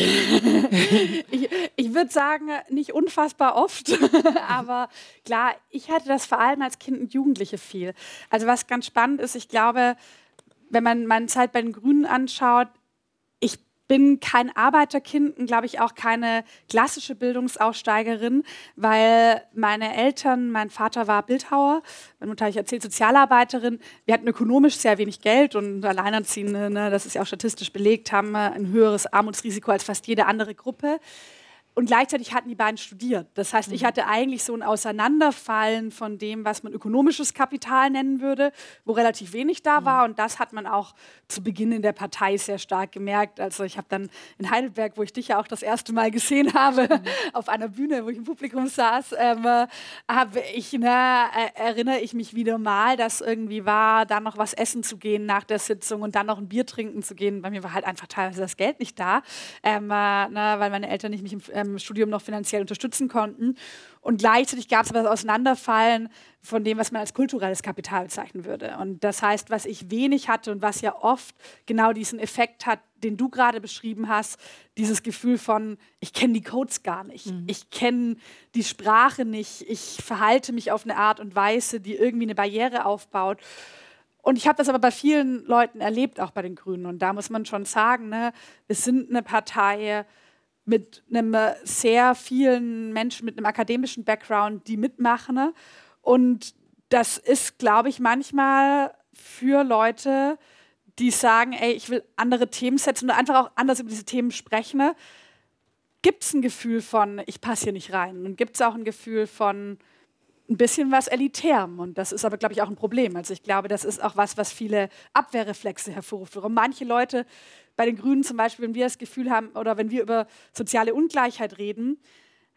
ich, ich würde sagen, nicht unfassbar oft, aber klar, ich hatte das vor allem als Kind und Jugendliche viel. Also was ganz spannend ist, ich glaube, wenn man meine Zeit bei den Grünen anschaut, ich bin kein Arbeiterkind und glaube ich auch keine klassische Bildungsaussteigerin, weil meine Eltern, mein Vater war Bildhauer, meine Mutter, ich erzählt, Sozialarbeiterin. Wir hatten ökonomisch sehr wenig Geld und Alleinerziehende, ne, das ist ja auch statistisch belegt, haben ein höheres Armutsrisiko als fast jede andere Gruppe. Und gleichzeitig hatten die beiden studiert. Das heißt, ich hatte eigentlich so ein Auseinanderfallen von dem, was man ökonomisches Kapital nennen würde, wo relativ wenig da war. Und das hat man auch zu Beginn in der Partei sehr stark gemerkt. Also ich habe dann in Heidelberg, wo ich dich ja auch das erste Mal gesehen habe, mhm. auf einer Bühne, wo ich im Publikum saß, ähm, habe ich, ne, erinnere ich mich wieder mal, dass irgendwie war, dann noch was essen zu gehen nach der Sitzung und dann noch ein Bier trinken zu gehen. Bei mir war halt einfach teilweise das Geld nicht da, ähm, äh, ne, weil meine Eltern nicht mich im im Studium noch finanziell unterstützen konnten. Und gleichzeitig gab es aber das Auseinanderfallen von dem, was man als kulturelles Kapital bezeichnen würde. Und das heißt, was ich wenig hatte und was ja oft genau diesen Effekt hat, den du gerade beschrieben hast, dieses Gefühl von, ich kenne die Codes gar nicht, mhm. ich kenne die Sprache nicht, ich verhalte mich auf eine Art und Weise, die irgendwie eine Barriere aufbaut. Und ich habe das aber bei vielen Leuten erlebt, auch bei den Grünen. Und da muss man schon sagen, ne, wir sind eine Partei mit einem sehr vielen Menschen mit einem akademischen Background, die mitmachen. Ne? Und das ist, glaube ich, manchmal für Leute, die sagen, ey, ich will andere Themen setzen und einfach auch anders über diese Themen sprechen, ne? Gibt es ein Gefühl von, ich passe hier nicht rein. Und gibt es auch ein Gefühl von ein bisschen was Elitärem. Und das ist aber, glaube ich, auch ein Problem. Also ich glaube, das ist auch was, was viele Abwehrreflexe hervorruft. Warum manche Leute bei den Grünen zum Beispiel, wenn wir das Gefühl haben oder wenn wir über soziale Ungleichheit reden,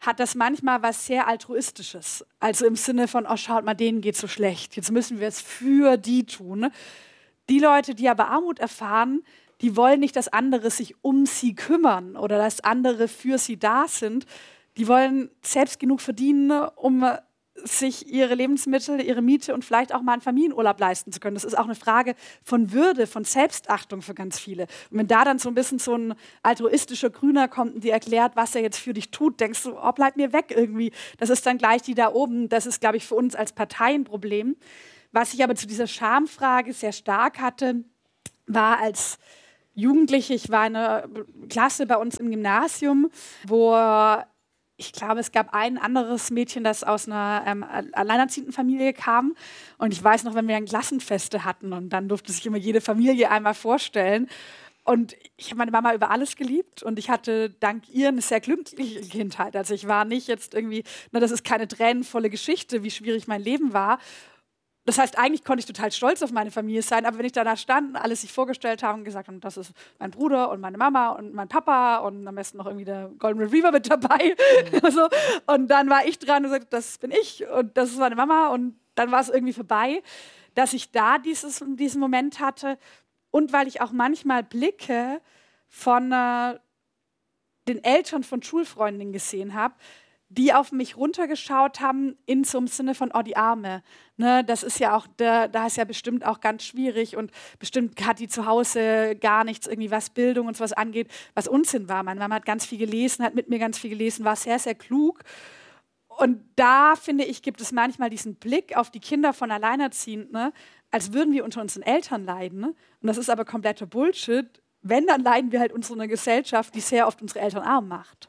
hat das manchmal was sehr Altruistisches. Also im Sinne von, oh, schaut mal, denen geht's so schlecht. Jetzt müssen wir es für die tun. Die Leute, die aber Armut erfahren, die wollen nicht, dass andere sich um sie kümmern oder dass andere für sie da sind. Die wollen selbst genug verdienen, um sich ihre Lebensmittel, ihre Miete und vielleicht auch mal einen Familienurlaub leisten zu können. Das ist auch eine Frage von Würde, von Selbstachtung für ganz viele. Und wenn da dann so ein bisschen so ein altruistischer Grüner kommt und dir erklärt, was er jetzt für dich tut, denkst du, oh, bleib mir weg irgendwie. Das ist dann gleich die da oben. Das ist, glaube ich, für uns als Partei ein Problem. Was ich aber zu dieser Schamfrage sehr stark hatte, war als Jugendliche, ich war in einer Klasse bei uns im Gymnasium, wo ich glaube, es gab ein anderes Mädchen, das aus einer ähm, alleinerziehenden Familie kam. Und ich weiß noch, wenn wir dann Klassenfeste hatten und dann durfte sich immer jede Familie einmal vorstellen. Und ich habe meine Mama über alles geliebt und ich hatte dank ihr eine sehr glückliche Kindheit. Also ich war nicht jetzt irgendwie, na, das ist keine tränenvolle Geschichte, wie schwierig mein Leben war. Das heißt, eigentlich konnte ich total stolz auf meine Familie sein, aber wenn ich danach stand und alle sich vorgestellt haben und gesagt haben, das ist mein Bruder und meine Mama und mein Papa und am besten noch irgendwie der Golden Retriever mit dabei. Mhm. Also, und dann war ich dran und sagte, das bin ich und das ist meine Mama und dann war es irgendwie vorbei, dass ich da dieses, diesen Moment hatte und weil ich auch manchmal Blicke von äh, den Eltern von Schulfreundinnen gesehen habe, die auf mich runtergeschaut haben in so einem Sinne von, oh, die Arme. Ne, das ist ja auch, da, da ist ja bestimmt auch ganz schwierig und bestimmt hat die zu Hause gar nichts, irgendwie was Bildung und sowas angeht, was Unsinn war. Meine Mama hat ganz viel gelesen, hat mit mir ganz viel gelesen, war sehr, sehr klug. Und da, finde ich, gibt es manchmal diesen Blick auf die Kinder von Alleinerziehenden, ne, als würden wir unter unseren Eltern leiden. Ne? Und das ist aber kompletter Bullshit. Wenn, dann leiden wir halt unter einer Gesellschaft, die sehr oft unsere Eltern arm macht.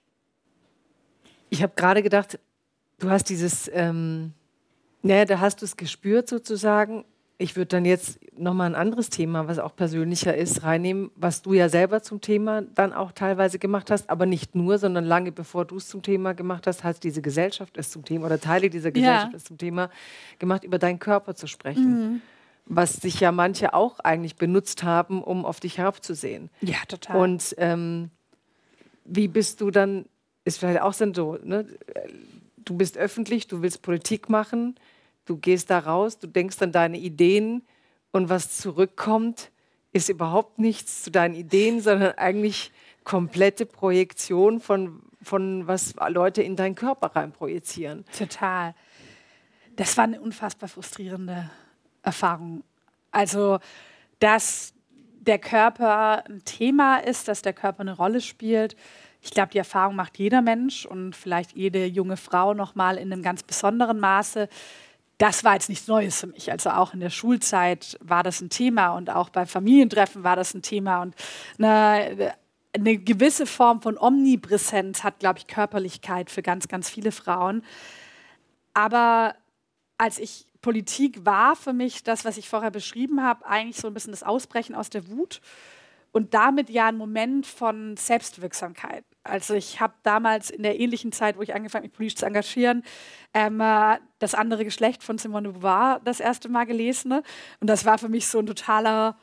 Ich habe gerade gedacht, du hast dieses, ähm, naja, da hast du es gespürt sozusagen. Ich würde dann jetzt nochmal ein anderes Thema, was auch persönlicher ist, reinnehmen, was du ja selber zum Thema dann auch teilweise gemacht hast, aber nicht nur, sondern lange bevor du es zum Thema gemacht hast, hat diese Gesellschaft es zum Thema oder Teile dieser Gesellschaft ja. es zum Thema gemacht, über deinen Körper zu sprechen. Mhm. Was sich ja manche auch eigentlich benutzt haben, um auf dich herabzusehen. Ja, total. Und ähm, wie bist du dann, ist vielleicht auch so, ne? Du bist öffentlich, du willst Politik machen, du gehst da raus, du denkst an deine Ideen und was zurückkommt, ist überhaupt nichts zu deinen Ideen, sondern eigentlich komplette Projektion von, von was Leute in deinen Körper rein projizieren. Total. Das war eine unfassbar frustrierende Erfahrung. Also, dass der Körper ein Thema ist, dass der Körper eine Rolle spielt. Ich glaube, die Erfahrung macht jeder Mensch und vielleicht jede junge Frau noch mal in einem ganz besonderen Maße. Das war jetzt nichts Neues für mich. Also auch in der Schulzeit war das ein Thema und auch bei Familientreffen war das ein Thema. Und eine, eine gewisse Form von Omnipräsenz hat, glaube ich, Körperlichkeit für ganz, ganz viele Frauen. Aber als ich Politik war für mich das, was ich vorher beschrieben habe, eigentlich so ein bisschen das Ausbrechen aus der Wut und damit ja ein Moment von Selbstwirksamkeit. Also ich habe damals in der ähnlichen Zeit, wo ich angefangen habe, mich politisch zu engagieren, ähm, das andere Geschlecht von Simone de Beauvoir das erste Mal gelesen. Ne? Und das war für mich so ein totaler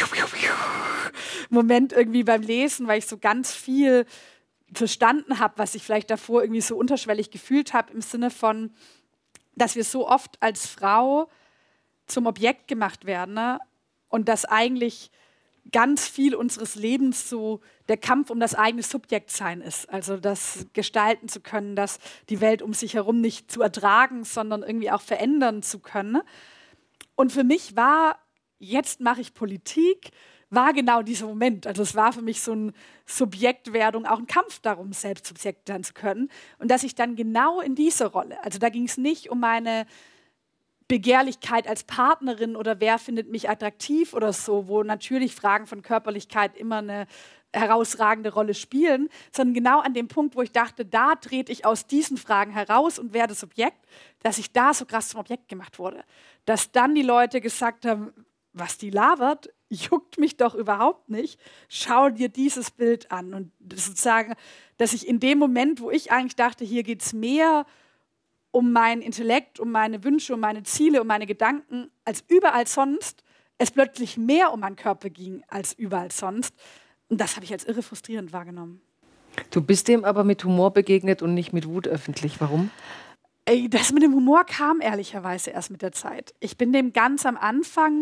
Moment irgendwie beim Lesen, weil ich so ganz viel verstanden habe, was ich vielleicht davor irgendwie so unterschwellig gefühlt habe, im Sinne von, dass wir so oft als Frau zum Objekt gemacht werden, ne? Und dass eigentlich ganz viel unseres Lebens so der Kampf um das eigene Subjektsein ist. Also das gestalten zu können, das die Welt um sich herum nicht zu ertragen, sondern irgendwie auch verändern zu können. Und für mich war, jetzt mache ich Politik, war genau dieser Moment. Also es war für mich so eine Subjektwerdung, auch ein Kampf darum, selbst Subjekt sein zu können. Und dass ich dann genau in diese Rolle, also da ging es nicht um meine Begehrlichkeit als Partnerin oder wer findet mich attraktiv oder so, wo natürlich Fragen von Körperlichkeit immer eine herausragende Rolle spielen, sondern genau an dem Punkt, wo ich dachte, da trete ich aus diesen Fragen heraus und werde Subjekt, dass ich da so krass zum Objekt gemacht wurde. Dass dann die Leute gesagt haben, was die labert, juckt mich doch überhaupt nicht. Schau dir dieses Bild an. Und sozusagen, dass ich in dem Moment, wo ich eigentlich dachte, hier geht es mehr um meinen Intellekt, um meine Wünsche, um meine Ziele, um meine Gedanken, als überall sonst, es plötzlich mehr um meinen Körper ging als überall sonst. Und das habe ich als irre frustrierend wahrgenommen. Du bist dem aber mit Humor begegnet und nicht mit Wut öffentlich. Warum? Ey, das mit dem Humor kam ehrlicherweise erst mit der Zeit. Ich bin dem ganz am Anfang,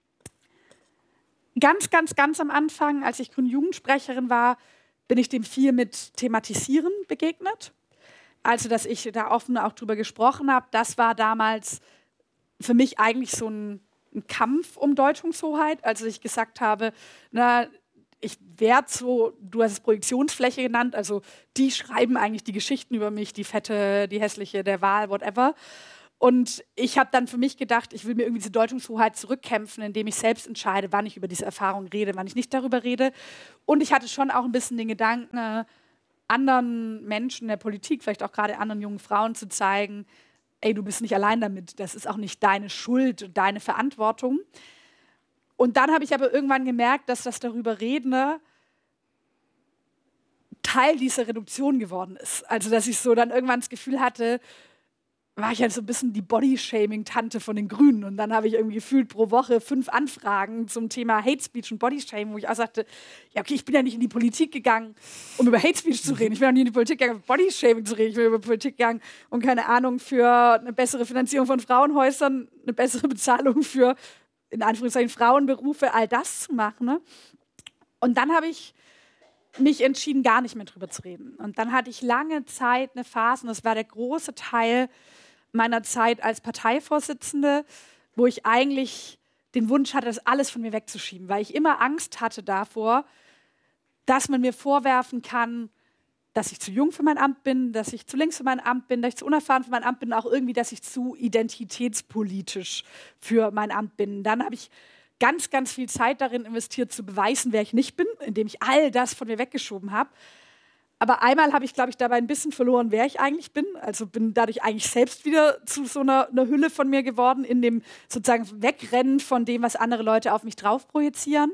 ganz, ganz, ganz am Anfang, als ich Grünen-Jugendsprecherin war, bin ich dem viel mit Thematisieren begegnet. Also, dass ich da offen auch drüber gesprochen habe, das war damals für mich eigentlich so ein, ein Kampf um Deutungshoheit. Also ich gesagt habe, na, ich werde so, du hast es Projektionsfläche genannt, also die schreiben eigentlich die Geschichten über mich, die fette, die hässliche, der Wahl, whatever. Und ich habe dann für mich gedacht, ich will mir irgendwie diese Deutungshoheit zurückkämpfen, indem ich selbst entscheide, wann ich über diese Erfahrung rede, wann ich nicht darüber rede. Und ich hatte schon auch ein bisschen den Gedanken, äh, anderen Menschen in der Politik, vielleicht auch gerade anderen jungen Frauen zu zeigen, ey, du bist nicht allein damit, das ist auch nicht deine Schuld und deine Verantwortung. Und dann habe ich aber irgendwann gemerkt, dass das darüber reden Teil dieser Reduktion geworden ist. Also, dass ich so dann irgendwann das Gefühl hatte, war ich halt so ein bisschen die Body-Shaming-Tante von den Grünen. Und dann habe ich irgendwie gefühlt pro Woche fünf Anfragen zum Thema Hate Speech und Body-Shaming, wo ich auch sagte, ja okay, ich bin ja nicht in die Politik gegangen, um über Hate Speech zu reden. Ich bin auch nicht in die Politik gegangen, um Body-Shaming zu reden. Ich bin über Politik gegangen, um, keine Ahnung, für eine bessere Finanzierung von Frauenhäusern, eine bessere Bezahlung für, in Anführungszeichen, Frauenberufe, all das zu machen. Ne? Und dann habe ich mich entschieden, gar nicht mehr drüber zu reden. Und dann hatte ich lange Zeit eine Phase, und das war der große Teil meiner Zeit als Parteivorsitzende, wo ich eigentlich den Wunsch hatte, das alles von mir wegzuschieben, weil ich immer Angst hatte davor, dass man mir vorwerfen kann, dass ich zu jung für mein Amt bin, dass ich zu links für mein Amt bin, dass ich zu unerfahren für mein Amt bin, auch irgendwie, dass ich zu identitätspolitisch für mein Amt bin. Dann habe ich ganz, ganz viel Zeit darin investiert, zu beweisen, wer ich nicht bin, indem ich all das von mir weggeschoben habe. Aber einmal habe ich, glaube ich, dabei ein bisschen verloren, wer ich eigentlich bin. Also bin dadurch eigentlich selbst wieder zu so einer, einer Hülle von mir geworden, in dem sozusagen Wegrennen von dem, was andere Leute auf mich drauf projizieren.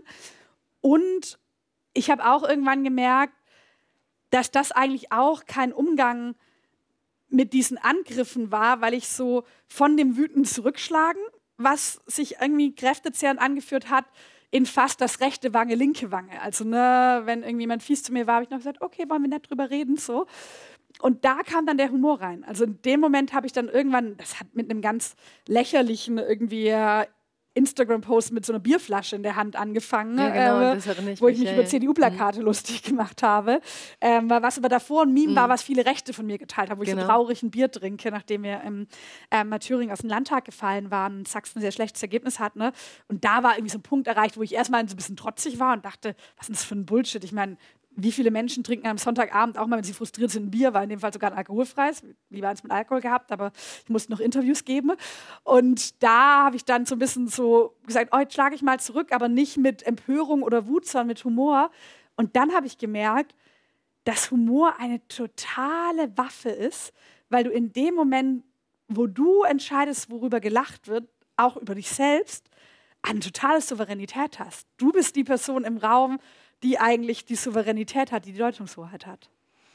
Und ich habe auch irgendwann gemerkt, dass das eigentlich auch kein Umgang mit diesen Angriffen war, weil ich so von dem Wüten zurückschlagen, was sich irgendwie kräftezehrend angeführt hat, in fast das rechte Wange, linke Wange. Also ne, wenn irgendjemand fies zu mir war, habe ich noch gesagt, okay, wollen wir nicht drüber reden, so. Und da kam dann der Humor rein. Also in dem Moment habe ich dann irgendwann, das hat mit einem ganz lächerlichen irgendwie äh, Instagram-Post mit so einer Bierflasche in der Hand angefangen, ja, genau, äh, das erinnere ich wo ich mich ja, über ja. C D U-Plakate mhm. lustig gemacht habe. Ähm, was aber davor ein Meme mhm. war, was viele Rechte von mir geteilt haben, wo genau. ich so traurig ein Bier trinke, nachdem wir im ähm, Thüringen aus dem Landtag gefallen waren und Sachsen ein sehr schlechtes Ergebnis hatten. Ne? Und da war irgendwie so ein Punkt erreicht, wo ich erstmal so ein bisschen trotzig war und dachte, was ist das für ein Bullshit? Ich meine, wie viele Menschen trinken am Sonntagabend, auch mal, wenn sie frustriert sind, ein Bier, war in dem Fall sogar ein alkoholfreies, lieber eins mit Alkohol gehabt, aber ich musste noch Interviews geben. Und da habe ich dann so ein bisschen so gesagt, oh, jetzt schlage ich mal zurück, aber nicht mit Empörung oder Wut, sondern mit Humor. Und dann habe ich gemerkt, dass Humor eine totale Waffe ist, weil du in dem Moment, wo du entscheidest, worüber gelacht wird, auch über dich selbst, eine totale Souveränität hast. Du bist die Person im Raum, die eigentlich die Souveränität hat, die die Deutungshoheit hat.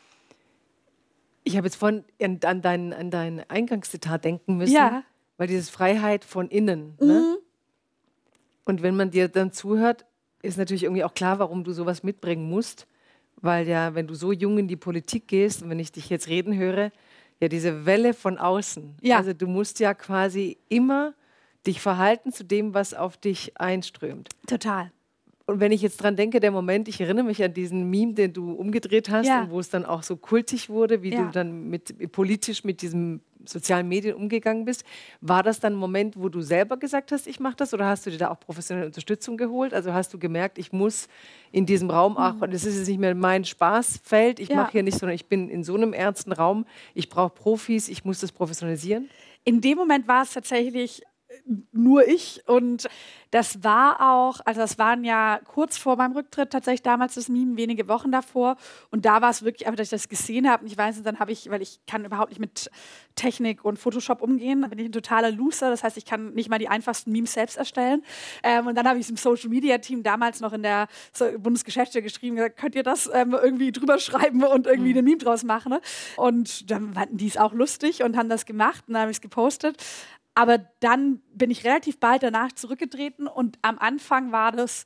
Ich habe jetzt vorhin an, an, dein, an dein Eingangszitat denken müssen, ja. weil dieses Freiheit von innen. Mhm. Ne? Und wenn man dir dann zuhört, ist natürlich irgendwie auch klar, warum du sowas mitbringen musst, weil ja, wenn du so jung in die Politik gehst und wenn ich dich jetzt reden höre, ja diese Welle von außen, ja. also du musst ja quasi immer dich verhalten zu dem, was auf dich einströmt. Total. Und wenn ich jetzt dran denke, der Moment, ich erinnere mich an diesen Meme, den du umgedreht hast, ja. und wo es dann auch so kultig wurde, wie ja. du dann mit, politisch mit diesen sozialen Medien umgegangen bist. War das dann ein Moment, wo du selber gesagt hast, ich mache das, oder hast du dir da auch professionelle Unterstützung geholt? Also hast du gemerkt, ich muss in diesem Raum, ach, und das ist jetzt nicht mehr mein Spaßfeld, ich ja. mache hier nicht, sondern ich bin in so einem ernsten Raum, ich brauche Profis, ich muss das professionalisieren? In dem Moment war es tatsächlich nur ich, und das war auch, also das waren ja kurz vor meinem Rücktritt tatsächlich damals das Meme, wenige Wochen davor, und da war es wirklich einfach, dass ich das gesehen habe, und ich weiß nicht, dann habe ich, weil ich kann überhaupt nicht mit Technik und Photoshop umgehen, bin ich ein totaler Loser, das heißt, ich kann nicht mal die einfachsten Memes selbst erstellen, ähm, und dann habe ich es im Social Media Team damals noch in der Bundesgeschäftsstelle geschrieben, gesagt, könnt ihr das ähm, irgendwie drüber schreiben und irgendwie eine Meme draus machen, ne? Und dann fanden die es auch lustig und haben das gemacht, und dann habe ich es gepostet. Aber dann bin ich relativ bald danach zurückgetreten, und am Anfang war das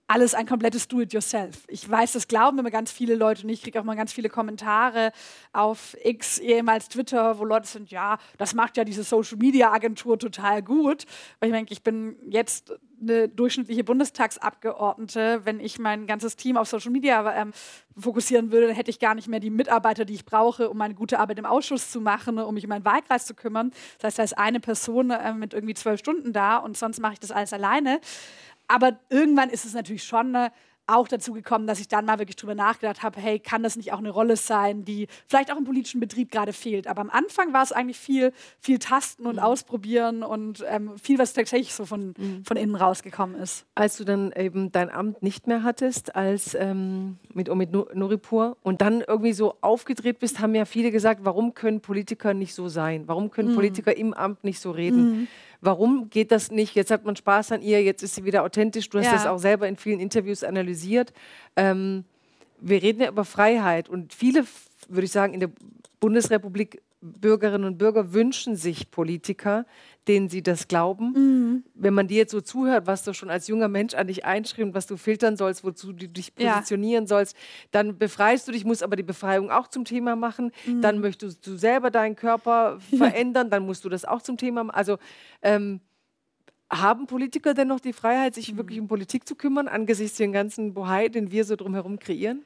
alles ein komplettes Do-it-yourself. Ich weiß, das glauben immer ganz viele Leute und ich kriege auch mal ganz viele Kommentare auf X, ehemals Twitter, wo Leute sind, ja, das macht ja diese Social-Media-Agentur total gut. Weil ich denke, ich bin jetzt eine durchschnittliche Bundestagsabgeordnete. Wenn ich mein ganzes Team auf Social Media ähm, fokussieren würde, dann hätte ich gar nicht mehr die Mitarbeiter, die ich brauche, um meine gute Arbeit im Ausschuss zu machen, um mich um meinen Wahlkreis zu kümmern. Das heißt, da ist eine Person äh, mit irgendwie zwölf Stunden da und sonst mache ich das alles alleine. Aber irgendwann ist es natürlich schon äh, auch dazu gekommen, dass ich dann mal wirklich drüber nachgedacht habe, hey, kann das nicht auch eine Rolle sein, die vielleicht auch im politischen Betrieb gerade fehlt. Aber am Anfang war es eigentlich viel, viel Tasten und mhm. Ausprobieren und ähm, viel, was tatsächlich so von, mhm. von innen rausgekommen ist. Als du dann eben dein Amt nicht mehr hattest, als ähm, mit Omid Nuripur und dann irgendwie so aufgedreht bist, haben ja viele gesagt, warum können Politiker nicht so sein? Warum können mhm. Politiker im Amt nicht so reden? Mhm. Warum geht das nicht? Jetzt hat man Spaß an ihr, jetzt ist sie wieder authentisch. Du hast ja. das auch selber in vielen Interviews analysiert. Ähm, wir reden ja über Freiheit und viele, würde ich sagen, in der Bundesrepublik Bürgerinnen und Bürger wünschen sich Politiker, denen sie das glauben. Mhm. Wenn man dir jetzt so zuhört, was du schon als junger Mensch an dich einschrieben, was du filtern sollst, wozu du dich positionieren ja. sollst, dann befreist du dich, musst aber die Befreiung auch zum Thema machen. Mhm. Dann möchtest du selber deinen Körper ja. verändern, dann musst du das auch zum Thema machen. Also ähm, haben Politiker denn noch die Freiheit, sich mhm. wirklich um Politik zu kümmern, angesichts den ganzen Bohai, den wir so drumherum kreieren?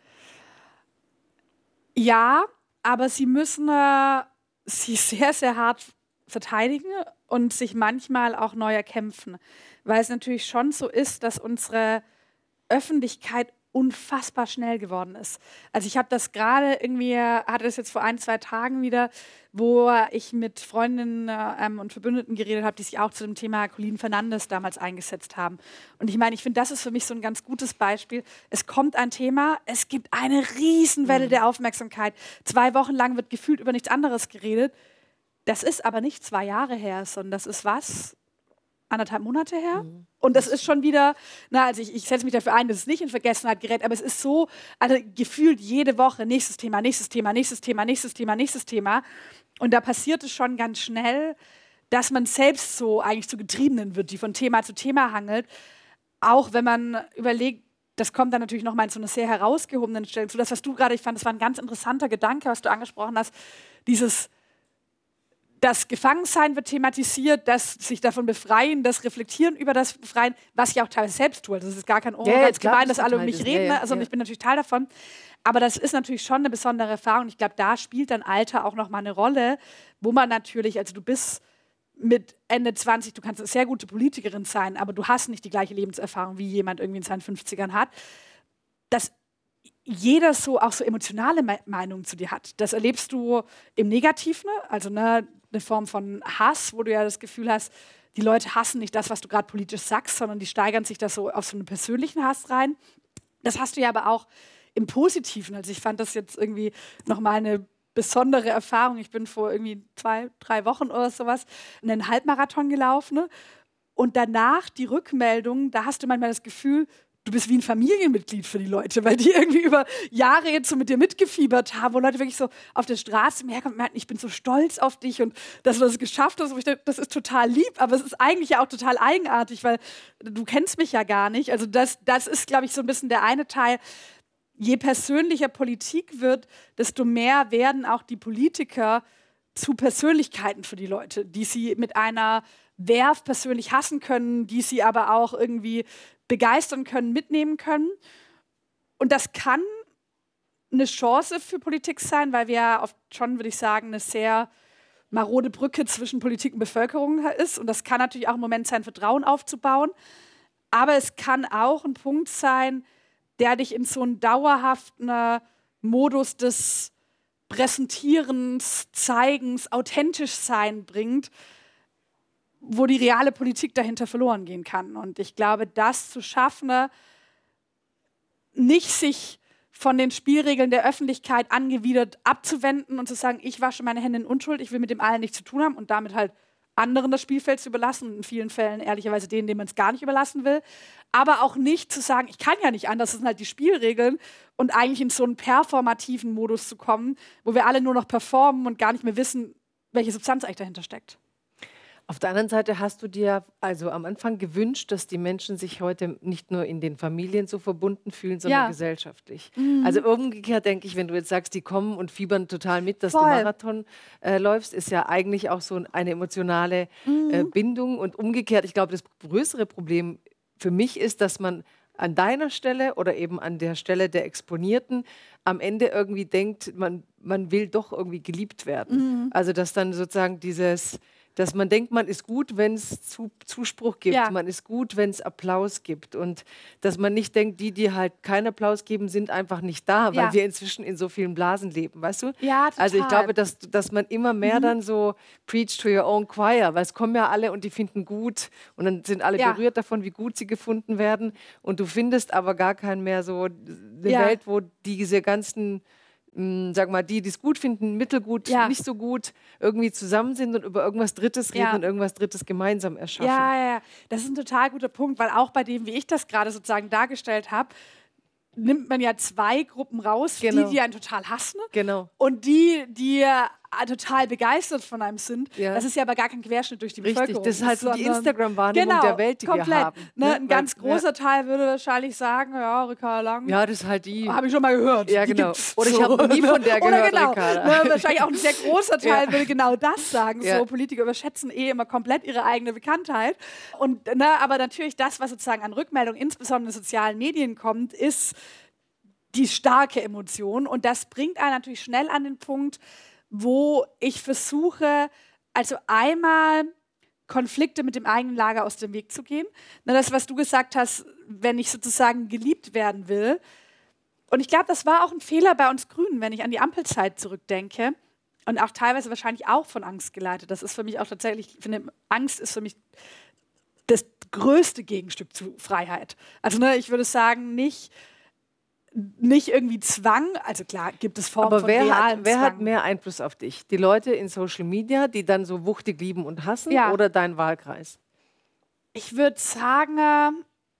Ja, aber sie müssen äh, sie sehr, sehr hart verteidigen und sich manchmal auch neu erkämpfen. Weil es natürlich schon so ist, dass unsere Öffentlichkeit unfassbar schnell geworden ist. Also ich habe das gerade irgendwie, hatte das jetzt vor ein, zwei Tagen wieder, wo ich mit Freundinnen ähm, und Verbündeten geredet habe, die sich auch zu dem Thema Colin Fernandes damals eingesetzt haben. Und ich meine, ich finde, das ist für mich so ein ganz gutes Beispiel. Es kommt ein Thema, es gibt eine Riesenwelle mhm. der Aufmerksamkeit. Zwei Wochen lang wird gefühlt über nichts anderes geredet. Das ist aber nicht zwei Jahre her, sondern das ist was? Anderthalb Monate her. Mhm. Und das ist schon wieder, na, also ich, ich setze mich dafür ein, dass es nicht in Vergessenheit gerät, aber es ist so, also gefühlt jede Woche nächstes Thema, nächstes Thema, nächstes Thema, nächstes Thema, nächstes Thema. Und da passiert es schon ganz schnell, dass man selbst so eigentlich zu Getriebenen wird, die von Thema zu Thema hangelt. Auch wenn man überlegt, das kommt dann natürlich nochmal in so einer sehr herausgehobenen Stelle zu. Das, was du gerade, ich fand, das war ein ganz interessanter Gedanke, was du angesprochen hast, dieses das Gefangensein wird thematisiert, das sich davon befreien, das Reflektieren über das Befreien, was ich auch teilweise selbst tue. Das ist gar kein, oh, ja, ganz gemein, dass alle um mich reden, ja, ja, also ja. ich bin natürlich Teil davon. Aber das ist natürlich schon eine besondere Erfahrung. Ich glaube, da spielt dann Alter auch nochmal eine Rolle, wo man natürlich, also du bist mit Ende zwanzig, du kannst eine sehr gute Politikerin sein, aber du hast nicht die gleiche Lebenserfahrung, wie jemand irgendwie in seinen fünfzigern hat. Das jeder so auch so emotionale Me- Meinungen zu dir hat. Das erlebst du im Negativen, also ne, eine Form von Hass, wo du ja das Gefühl hast, die Leute hassen nicht das, was du gerade politisch sagst, sondern die steigern sich da so auf so einen persönlichen Hass rein. Das hast du ja aber auch im Positiven. Also ich fand das jetzt irgendwie nochmal eine besondere Erfahrung. Ich bin vor irgendwie zwei, drei Wochen oder sowas einen Halbmarathon gelaufen, ne? Und danach die Rückmeldung, da hast du manchmal das Gefühl, du bist wie ein Familienmitglied für die Leute, weil die irgendwie über Jahre jetzt so mit dir mitgefiebert haben, wo Leute wirklich so auf der Straße herkommen und merken, ich bin so stolz auf dich und dass du das geschafft hast. Und ich denke, das ist total lieb, aber es ist eigentlich ja auch total eigenartig, weil du kennst mich ja gar nicht. Also das, das ist, glaube ich, so ein bisschen der eine Teil. Je persönlicher Politik wird, desto mehr werden auch die Politiker zu Persönlichkeiten für die Leute, die sie mit einer Werf persönlich hassen können, die sie aber auch irgendwie begeistern können, mitnehmen können. Und das kann eine Chance für Politik sein, weil wir ja oft schon, würde ich sagen, eine sehr marode Brücke zwischen Politik und Bevölkerung ist. Und das kann natürlich auch ein Moment sein, Vertrauen aufzubauen. Aber es kann auch ein Punkt sein, der dich in so einen dauerhaften Modus des Präsentierens, Zeigens, authentisch sein bringt, wo die reale Politik dahinter verloren gehen kann. Und ich glaube, das zu schaffen, nicht sich von den Spielregeln der Öffentlichkeit angewidert abzuwenden und zu sagen, ich wasche meine Hände in Unschuld, ich will mit dem allen nichts zu tun haben und damit halt anderen das Spielfeld zu überlassen und in vielen Fällen ehrlicherweise denen, denen man es gar nicht überlassen will. Aber auch nicht zu sagen, ich kann ja nicht anders, das sind halt die Spielregeln und eigentlich in so einen performativen Modus zu kommen, wo wir alle nur noch performen und gar nicht mehr wissen, welche Substanz eigentlich dahinter steckt. Auf der anderen Seite hast du dir also am Anfang gewünscht, dass die Menschen sich heute nicht nur in den Familien so verbunden fühlen, sondern Ja. gesellschaftlich. Mhm. Also umgekehrt denke ich, wenn du jetzt sagst, die kommen und fiebern total mit, dass Voll. du Marathon äh, läufst, ist ja eigentlich auch so eine emotionale äh, Bindung. Und umgekehrt, ich glaube, das größere Problem für mich ist, dass man an deiner Stelle oder eben an der Stelle der Exponierten am Ende irgendwie denkt, man, man will doch irgendwie geliebt werden. Also dass dann sozusagen dieses, dass man denkt, man ist gut, wenn es Zu Zuspruch gibt, Ja. man ist gut, wenn es Applaus gibt und dass man nicht denkt, die, die halt keinen Applaus geben, sind einfach nicht da, weil Ja. wir inzwischen in so vielen Blasen leben, weißt du? Ja, total. Also ich glaube, dass, dass man immer mehr Mhm. dann so preach to your own choir, weil es kommen ja alle und die finden gut und dann sind alle Ja. berührt davon, wie gut sie gefunden werden und du findest aber gar keinen mehr so eine Ja. Welt, wo diese ganzen mh, sag mal, die, die es gut finden, mittelgut, Ja. nicht so gut, irgendwie zusammen sind und über irgendwas Drittes reden Ja. und irgendwas Drittes gemeinsam erschaffen. Ja, ja, ja, das ist ein total guter Punkt, weil auch bei dem, wie ich das gerade sozusagen dargestellt habe, nimmt man ja zwei Gruppen raus, Genau. die, die einen total hassen Genau. und die, die äh, total begeistert von einem sind. Ja. Das ist ja aber gar kein Querschnitt durch die Richtig, Bevölkerung. das ist halt so die sondern- Instagram-Wahrnehmung genau, der Welt, die komplett. wir haben. Ne, ne? ein Weil- ganz großer Teil würde wahrscheinlich sagen, ja, Ricarda Lang, Ja, das ist halt die. habe ich schon mal gehört. Ja, Die genau. gibt's Oder ich so. habe noch nie von der Oder gehört, genau, Ricarda. ne, wahrscheinlich auch ein sehr großer Teil Ja. würde genau das sagen. Ja. So, Politiker überschätzen eh immer komplett ihre eigene Bekanntheit. Und, ne, aber natürlich das, was sozusagen an Rückmeldung, insbesondere in sozialen Medien kommt, ist die starke Emotion. Und das bringt einen natürlich schnell an den Punkt, wo ich versuche, also einmal Konflikte mit dem eigenen Lager aus dem Weg zu gehen. Na, das, was du gesagt hast, wenn ich sozusagen geliebt werden will. Und ich glaube, das war auch ein Fehler bei uns Grünen, wenn ich an die Ampelzeit zurückdenke. Und auch teilweise wahrscheinlich auch von Angst geleitet. Das ist für mich auch tatsächlich, ich finde, Angst ist für mich das größte Gegenstück zu Freiheit. Also ne, ich würde sagen, nicht, nicht irgendwie Zwang, also klar gibt es Formen Aber von wer, realem hat, wer Zwang. hat mehr Einfluss auf dich? Die Leute in Social Media, die dann so wuchtig lieben und hassen, Ja. oder dein Wahlkreis? Ich würde sagen, äh,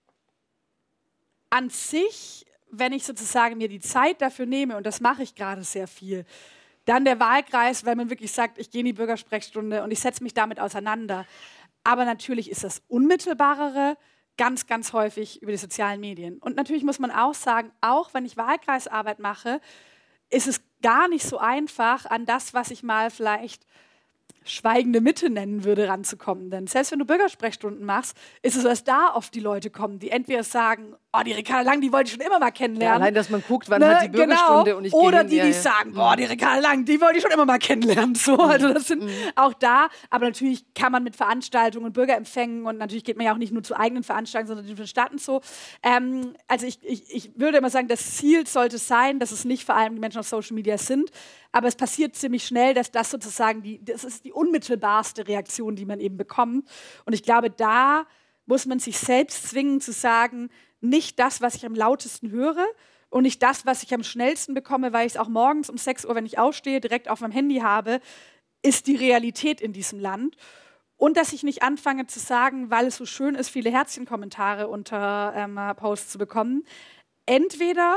an sich, wenn ich sozusagen mir die Zeit dafür nehme, und das mache ich gerade sehr viel, dann der Wahlkreis, weil man wirklich sagt, ich gehe in die Bürgersprechstunde und ich setze mich damit auseinander. Aber natürlich ist das Unmittelbarere ganz, ganz häufig über die sozialen Medien. Und natürlich muss man auch sagen, auch wenn ich Wahlkreisarbeit mache, ist es gar nicht so einfach, an das, was ich mal vielleicht schweigende Mitte nennen würde, ranzukommen. Denn selbst wenn du Bürgersprechstunden machst, ist es so, dass da oft die Leute kommen, die entweder sagen, oh, die Ricarda Lang, die wollte ich schon immer mal Ja, kennenlernen. allein, dass man guckt, wann Ne, hat die Bürgerstunde genau. und ich Oder gehe hin, die, ja, die ja. sagen, boah, die Ricarda Lang, die wollte ich schon immer mal kennenlernen. So, also das sind auch da. Aber natürlich kann man mit Veranstaltungen und Bürgerempfängen und natürlich geht man ja auch nicht nur zu eigenen Veranstaltungen, sondern den Stadt und so. Ähm, also ich, ich, ich würde immer sagen, das Ziel sollte sein, dass es nicht vor allem die Menschen auf Social Media sind, aber es passiert ziemlich schnell, dass das sozusagen die, das ist die unmittelbarste Reaktion, die man eben bekommt. Und ich glaube, da muss man sich selbst zwingen zu sagen, nicht das, was ich am lautesten höre und nicht das, was ich am schnellsten bekomme, weil ich es auch morgens um sechs Uhr, wenn ich aufstehe, direkt auf meinem Handy habe, ist die Realität in diesem Land. Und dass ich nicht anfange zu sagen, weil es so schön ist, viele Herzchenkommentare unter ähm, Posts zu bekommen. Entweder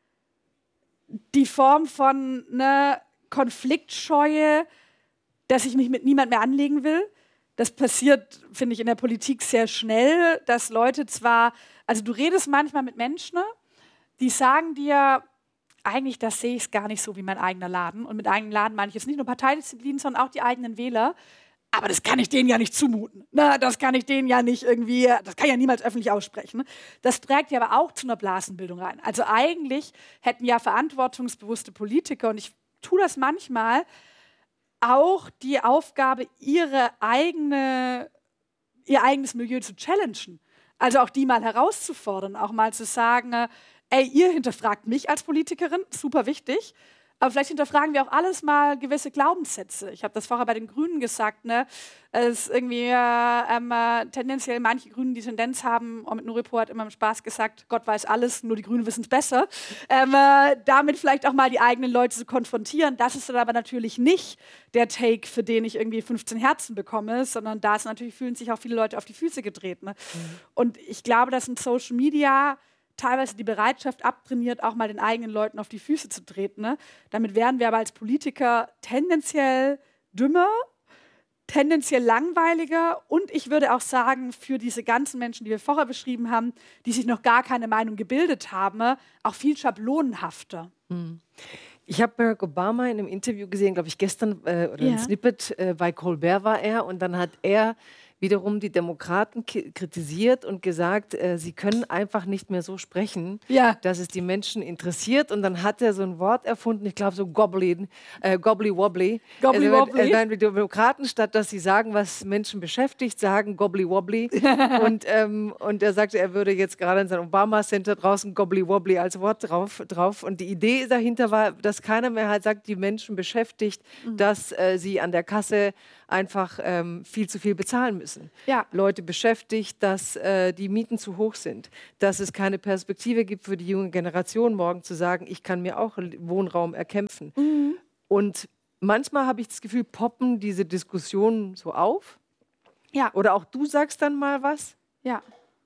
die Form von ne, Konfliktscheue, dass ich mich mit niemand mehr anlegen will. Das passiert, finde ich, in der Politik sehr schnell, dass Leute zwar, also du redest manchmal mit Menschen, ne, die sagen dir, eigentlich, das sehe ich es gar nicht so wie mein eigener Laden. Und mit eigenem Laden meine ich jetzt nicht nur Parteidisziplin, sondern auch die eigenen Wähler. Aber das kann ich denen ja nicht zumuten. Na, das kann ich denen ja nicht irgendwie, das kann ich ja niemals öffentlich aussprechen. Das trägt ja aber auch zu einer Blasenbildung rein. Also eigentlich hätten ja verantwortungsbewusste Politiker, und ich tue das manchmal, auch die Aufgabe, ihre eigene, ihr eigenes Milieu zu challengen. Also auch die mal herauszufordern, auch mal zu sagen, äh, ey, ihr hinterfragt mich als Politikerin, super wichtig, aber vielleicht hinterfragen wir auch alles mal gewisse Glaubenssätze. Ich habe das vorher bei den Grünen gesagt, ne? Es ist irgendwie äh, ähm, äh, tendenziell manche Grünen die Tendenz haben, Omid Nuripo hat immer im Spaß gesagt, Gott weiß alles, nur die Grünen wissen es besser. Ähm, äh, damit vielleicht auch mal die eigenen Leute zu konfrontieren. Das ist dann aber natürlich nicht der Take, für den ich irgendwie fünfzehn Herzen bekomme, sondern da ist natürlich, fühlen sich auch viele Leute auf die Füße getreten. Ne? Mhm. Und ich glaube, dass in Social Media teilweise die Bereitschaft abtrainiert, auch mal den eigenen Leuten auf die Füße zu treten. Ne? Damit werden wir aber als Politiker tendenziell dümmer, tendenziell langweiliger und ich würde auch sagen, für diese ganzen Menschen, die wir vorher beschrieben haben, die sich noch gar keine Meinung gebildet haben, auch viel schablonenhafter. Mhm. Ich habe Barack Obama in einem Interview gesehen, glaube ich gestern, äh, oder Ja. ein Snippet, äh, bei Colbert war er und dann hat er wiederum die Demokraten ki- kritisiert und gesagt, äh, sie können einfach nicht mehr so sprechen, Ja. dass es die Menschen interessiert. Und dann hat er so ein Wort erfunden, ich glaube so Gobbly, äh, Gobbly Wobbly. Gobbly Also, Wobbly. Äh, nein, die Demokraten, statt dass sie sagen, was Menschen beschäftigt, sagen Gobbly Wobbly. und, ähm, und er sagte, er würde jetzt gerade in seinem Obama-Center draußen Gobbly Wobbly als Wort drauf, drauf. Und die Idee dahinter war, dass keiner mehr halt sagt, die Menschen beschäftigt, Mhm. dass äh, sie an der Kasse einfach ähm, viel zu viel bezahlen müssen. Ja. Leute beschäftigt, dass äh, die Mieten zu hoch sind, dass es keine Perspektive gibt für die junge Generation morgen zu sagen, ich kann mir auch Wohnraum erkämpfen. Mhm. Und manchmal habe ich das Gefühl, poppen diese Diskussionen so auf. Ja. Oder auch du sagst dann mal was. Ja.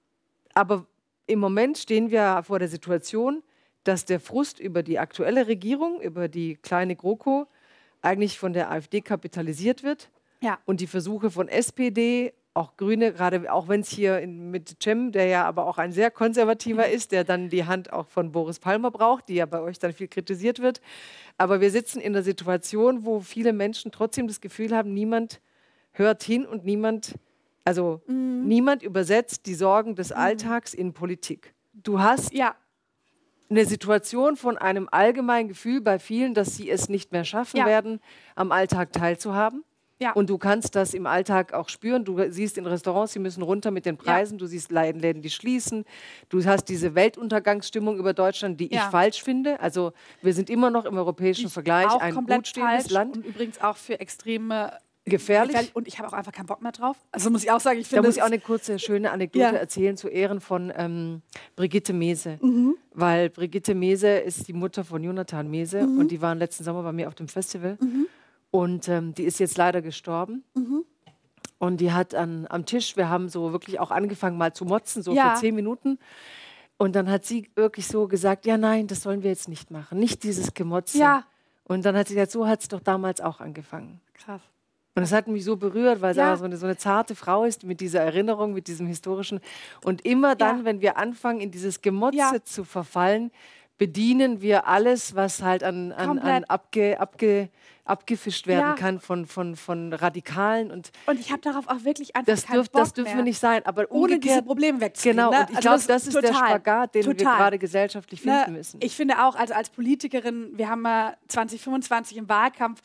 Aber im Moment stehen wir vor der Situation, dass der Frust über die aktuelle Regierung, über die kleine GroKo, eigentlich von der AfD kapitalisiert wird. Ja. Und die Versuche von S P D, auch Grüne, gerade auch wenn es hier in, mit Cem, der ja aber auch ein sehr konservativer ist, der dann die Hand auch von Boris Palmer braucht, die ja bei euch dann viel kritisiert wird. Aber wir sitzen in der Situation, wo viele Menschen trotzdem das Gefühl haben, niemand hört hin und niemand, also Mhm. niemand übersetzt die Sorgen des Alltags in Politik. Du hast Ja. eine Situation von einem allgemeinen Gefühl bei vielen, dass sie es nicht mehr schaffen Ja. werden, am Alltag teilzuhaben. Ja. Und du kannst das im Alltag auch spüren. Du siehst in Restaurants, sie müssen runter mit den Preisen. Du siehst Läden, Läden, die schließen. Du hast diese Weltuntergangsstimmung über Deutschland, die Ja. ich falsch finde. Also wir sind immer noch im europäischen Vergleich auch ein komplett gut stehendes falsch Land. und übrigens auch für extreme Gefährlich. Und ich habe auch einfach keinen Bock mehr drauf. Also muss ich auch sagen, ich Da finde muss ich auch es- eine kurze, schöne Anekdote Ja. erzählen zu Ehren von ähm, Brigitte Mese. Mhm. Weil Brigitte Mese ist die Mutter von Jonathan Mese Mhm. und die waren letzten Sommer bei mir auf dem Festival. Mhm. Und ähm, die ist jetzt leider gestorben. Mhm. Und die hat an, am Tisch, wir haben so wirklich auch angefangen mal zu motzen, so Ja. für zehn Minuten. Und dann hat sie wirklich so gesagt, ja nein, das sollen wir jetzt nicht machen. Nicht dieses Gemotze. Ja. Und dann hat sie gesagt, so hat es doch damals auch angefangen. Krass. Und es hat mich so berührt, weil sie Ja. aber so eine, so eine zarte Frau ist mit dieser Erinnerung, mit diesem historischen. Und immer dann, Ja. wenn wir anfangen, in dieses Gemotze Ja. zu verfallen, bedienen wir alles, was halt an, an, an Komplett. abge, abge, abgefischt werden Ja. kann von, von, von Radikalen. Und Und ich habe darauf auch wirklich einfach das, keinen dürf, Bock das dürfen mehr. wir nicht sein. Aber Ohne diese umgekehrt, Probleme wegzukriegen. genau, ne? und ich Also glaube, das ist der total, Spagat, den wir total. gerade gesellschaftlich finden Ne, müssen. Ich finde auch, also als Politikerin, wir haben ja zwanzig fünfundzwanzig im Wahlkampf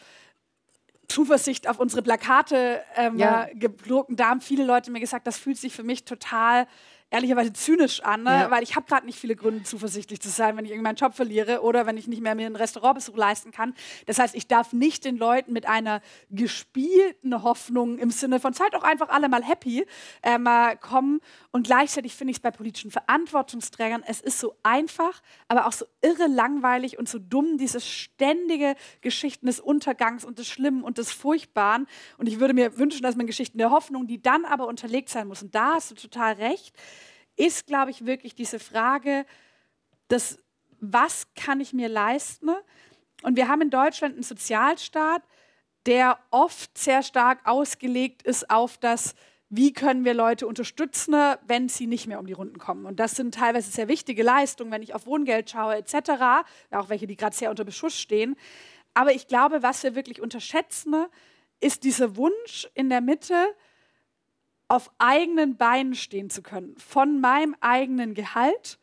Zuversicht auf unsere Plakate ähm, Ja. äh, gedruckt. Da haben viele Leute mir gesagt, das fühlt sich für mich total ehrlicherweise zynisch an, ne? Ja. Weil ich habe gerade nicht viele Gründe, zuversichtlich zu sein, wenn ich irgendwann meinen Job verliere oder wenn ich nicht mehr mir einen Restaurantbesuch leisten kann. Das heißt, ich darf nicht den Leuten mit einer gespielten Hoffnung im Sinne von seid doch einfach alle mal happy ähm, äh, kommen. Und gleichzeitig finde ich es bei politischen Verantwortungsträgern, es ist so einfach, aber auch so irre langweilig und so dumm, dieses ständige Geschichten des Untergangs und des Schlimmen und des Furchtbaren. Und ich würde mir wünschen, dass man Geschichten der Hoffnung, die dann aber unterlegt sein muss, und da hast du total recht, ist, glaube ich, wirklich diese Frage, des, was kann ich mir leisten? Und wir haben in Deutschland einen Sozialstaat, der oft sehr stark ausgelegt ist auf das, wie können wir Leute unterstützen, wenn sie nicht mehr um die Runden kommen. Und das sind teilweise sehr wichtige Leistungen, wenn ich auf Wohngeld schaue et cetera, auch welche, die gerade sehr unter Beschuss stehen. Aber ich glaube, was wir wirklich unterschätzen, ist dieser Wunsch in der Mitte, auf eigenen Beinen stehen zu können, von meinem eigenen Gehalt,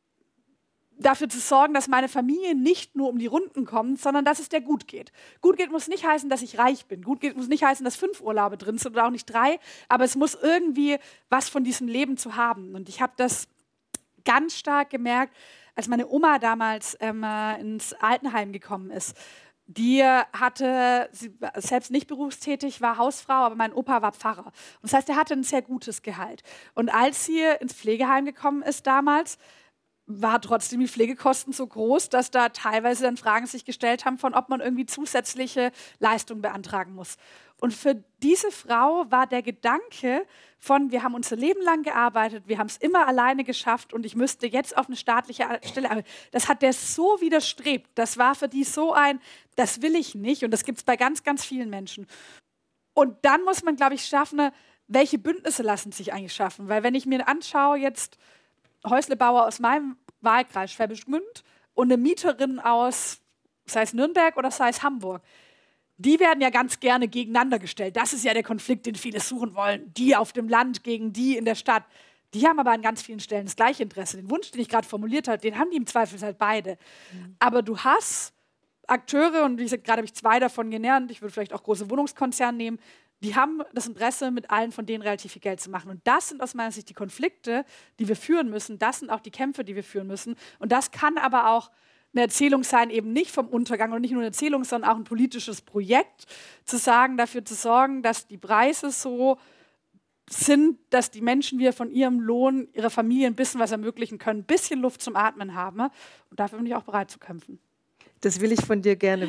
dafür zu sorgen, dass meine Familie nicht nur um die Runden kommt, sondern dass es der gut geht. Gut geht muss nicht heißen, dass ich reich bin. Gut geht muss nicht heißen, dass fünf Urlaube drin sind oder auch nicht drei, aber es muss irgendwie was von diesem Leben zu haben. Und ich habe das ganz stark gemerkt, als meine Oma damals ähm, äh, ins Altenheim gekommen ist. Die hatte, sie war selbst nicht berufstätig, war Hausfrau, aber mein Opa war Pfarrer. Und das heißt, er hatte ein sehr gutes Gehalt. Und als sie ins Pflegeheim gekommen ist damals, war trotzdem die Pflegekosten so groß, dass da teilweise dann Fragen sich gestellt haben, von ob man irgendwie zusätzliche Leistungen beantragen muss. Und für diese Frau war der Gedanke von, wir haben unser Leben lang gearbeitet, wir haben es immer alleine geschafft und ich müsste jetzt auf eine staatliche Stelle arbeiten. Das hat der so widerstrebt. Das war für die so ein, das will ich nicht. Und das gibt es bei ganz, ganz vielen Menschen. Und dann muss man, glaube ich, schaffen, welche Bündnisse lassen sich eigentlich schaffen. Weil wenn ich mir anschaue, jetzt Häuslebauer aus meinem Wahlkreis Schwäbisch Gmünd und eine Mieterin aus, sei es Nürnberg oder sei es Hamburg, die werden ja ganz gerne gegeneinander gestellt. Das ist ja der Konflikt, den viele suchen wollen. Die auf dem Land gegen die in der Stadt. Die haben aber an ganz vielen Stellen das gleiche Interesse. Den Wunsch, den ich gerade formuliert habe, den haben die im Zweifelsfall halt beide. Mhm. Aber du hast Akteure, und wie gesagt, gerade habe ich zwei davon genannt, ich würde vielleicht auch große Wohnungskonzerne nehmen, die haben das Interesse, mit allen von denen relativ viel Geld zu machen. Und das sind aus meiner Sicht die Konflikte, die wir führen müssen. Das sind auch die Kämpfe, die wir führen müssen. Und das kann aber auch eine Erzählung sein, eben nicht vom Untergang und nicht nur eine Erzählung, sondern auch ein politisches Projekt, zu sagen, dafür zu sorgen, dass die Preise so sind, dass die Menschen wieder von ihrem Lohn, ihrer Familie ein bisschen was ermöglichen können, ein bisschen Luft zum Atmen haben. Und dafür bin ich auch bereit zu kämpfen. Das will ich von dir gerne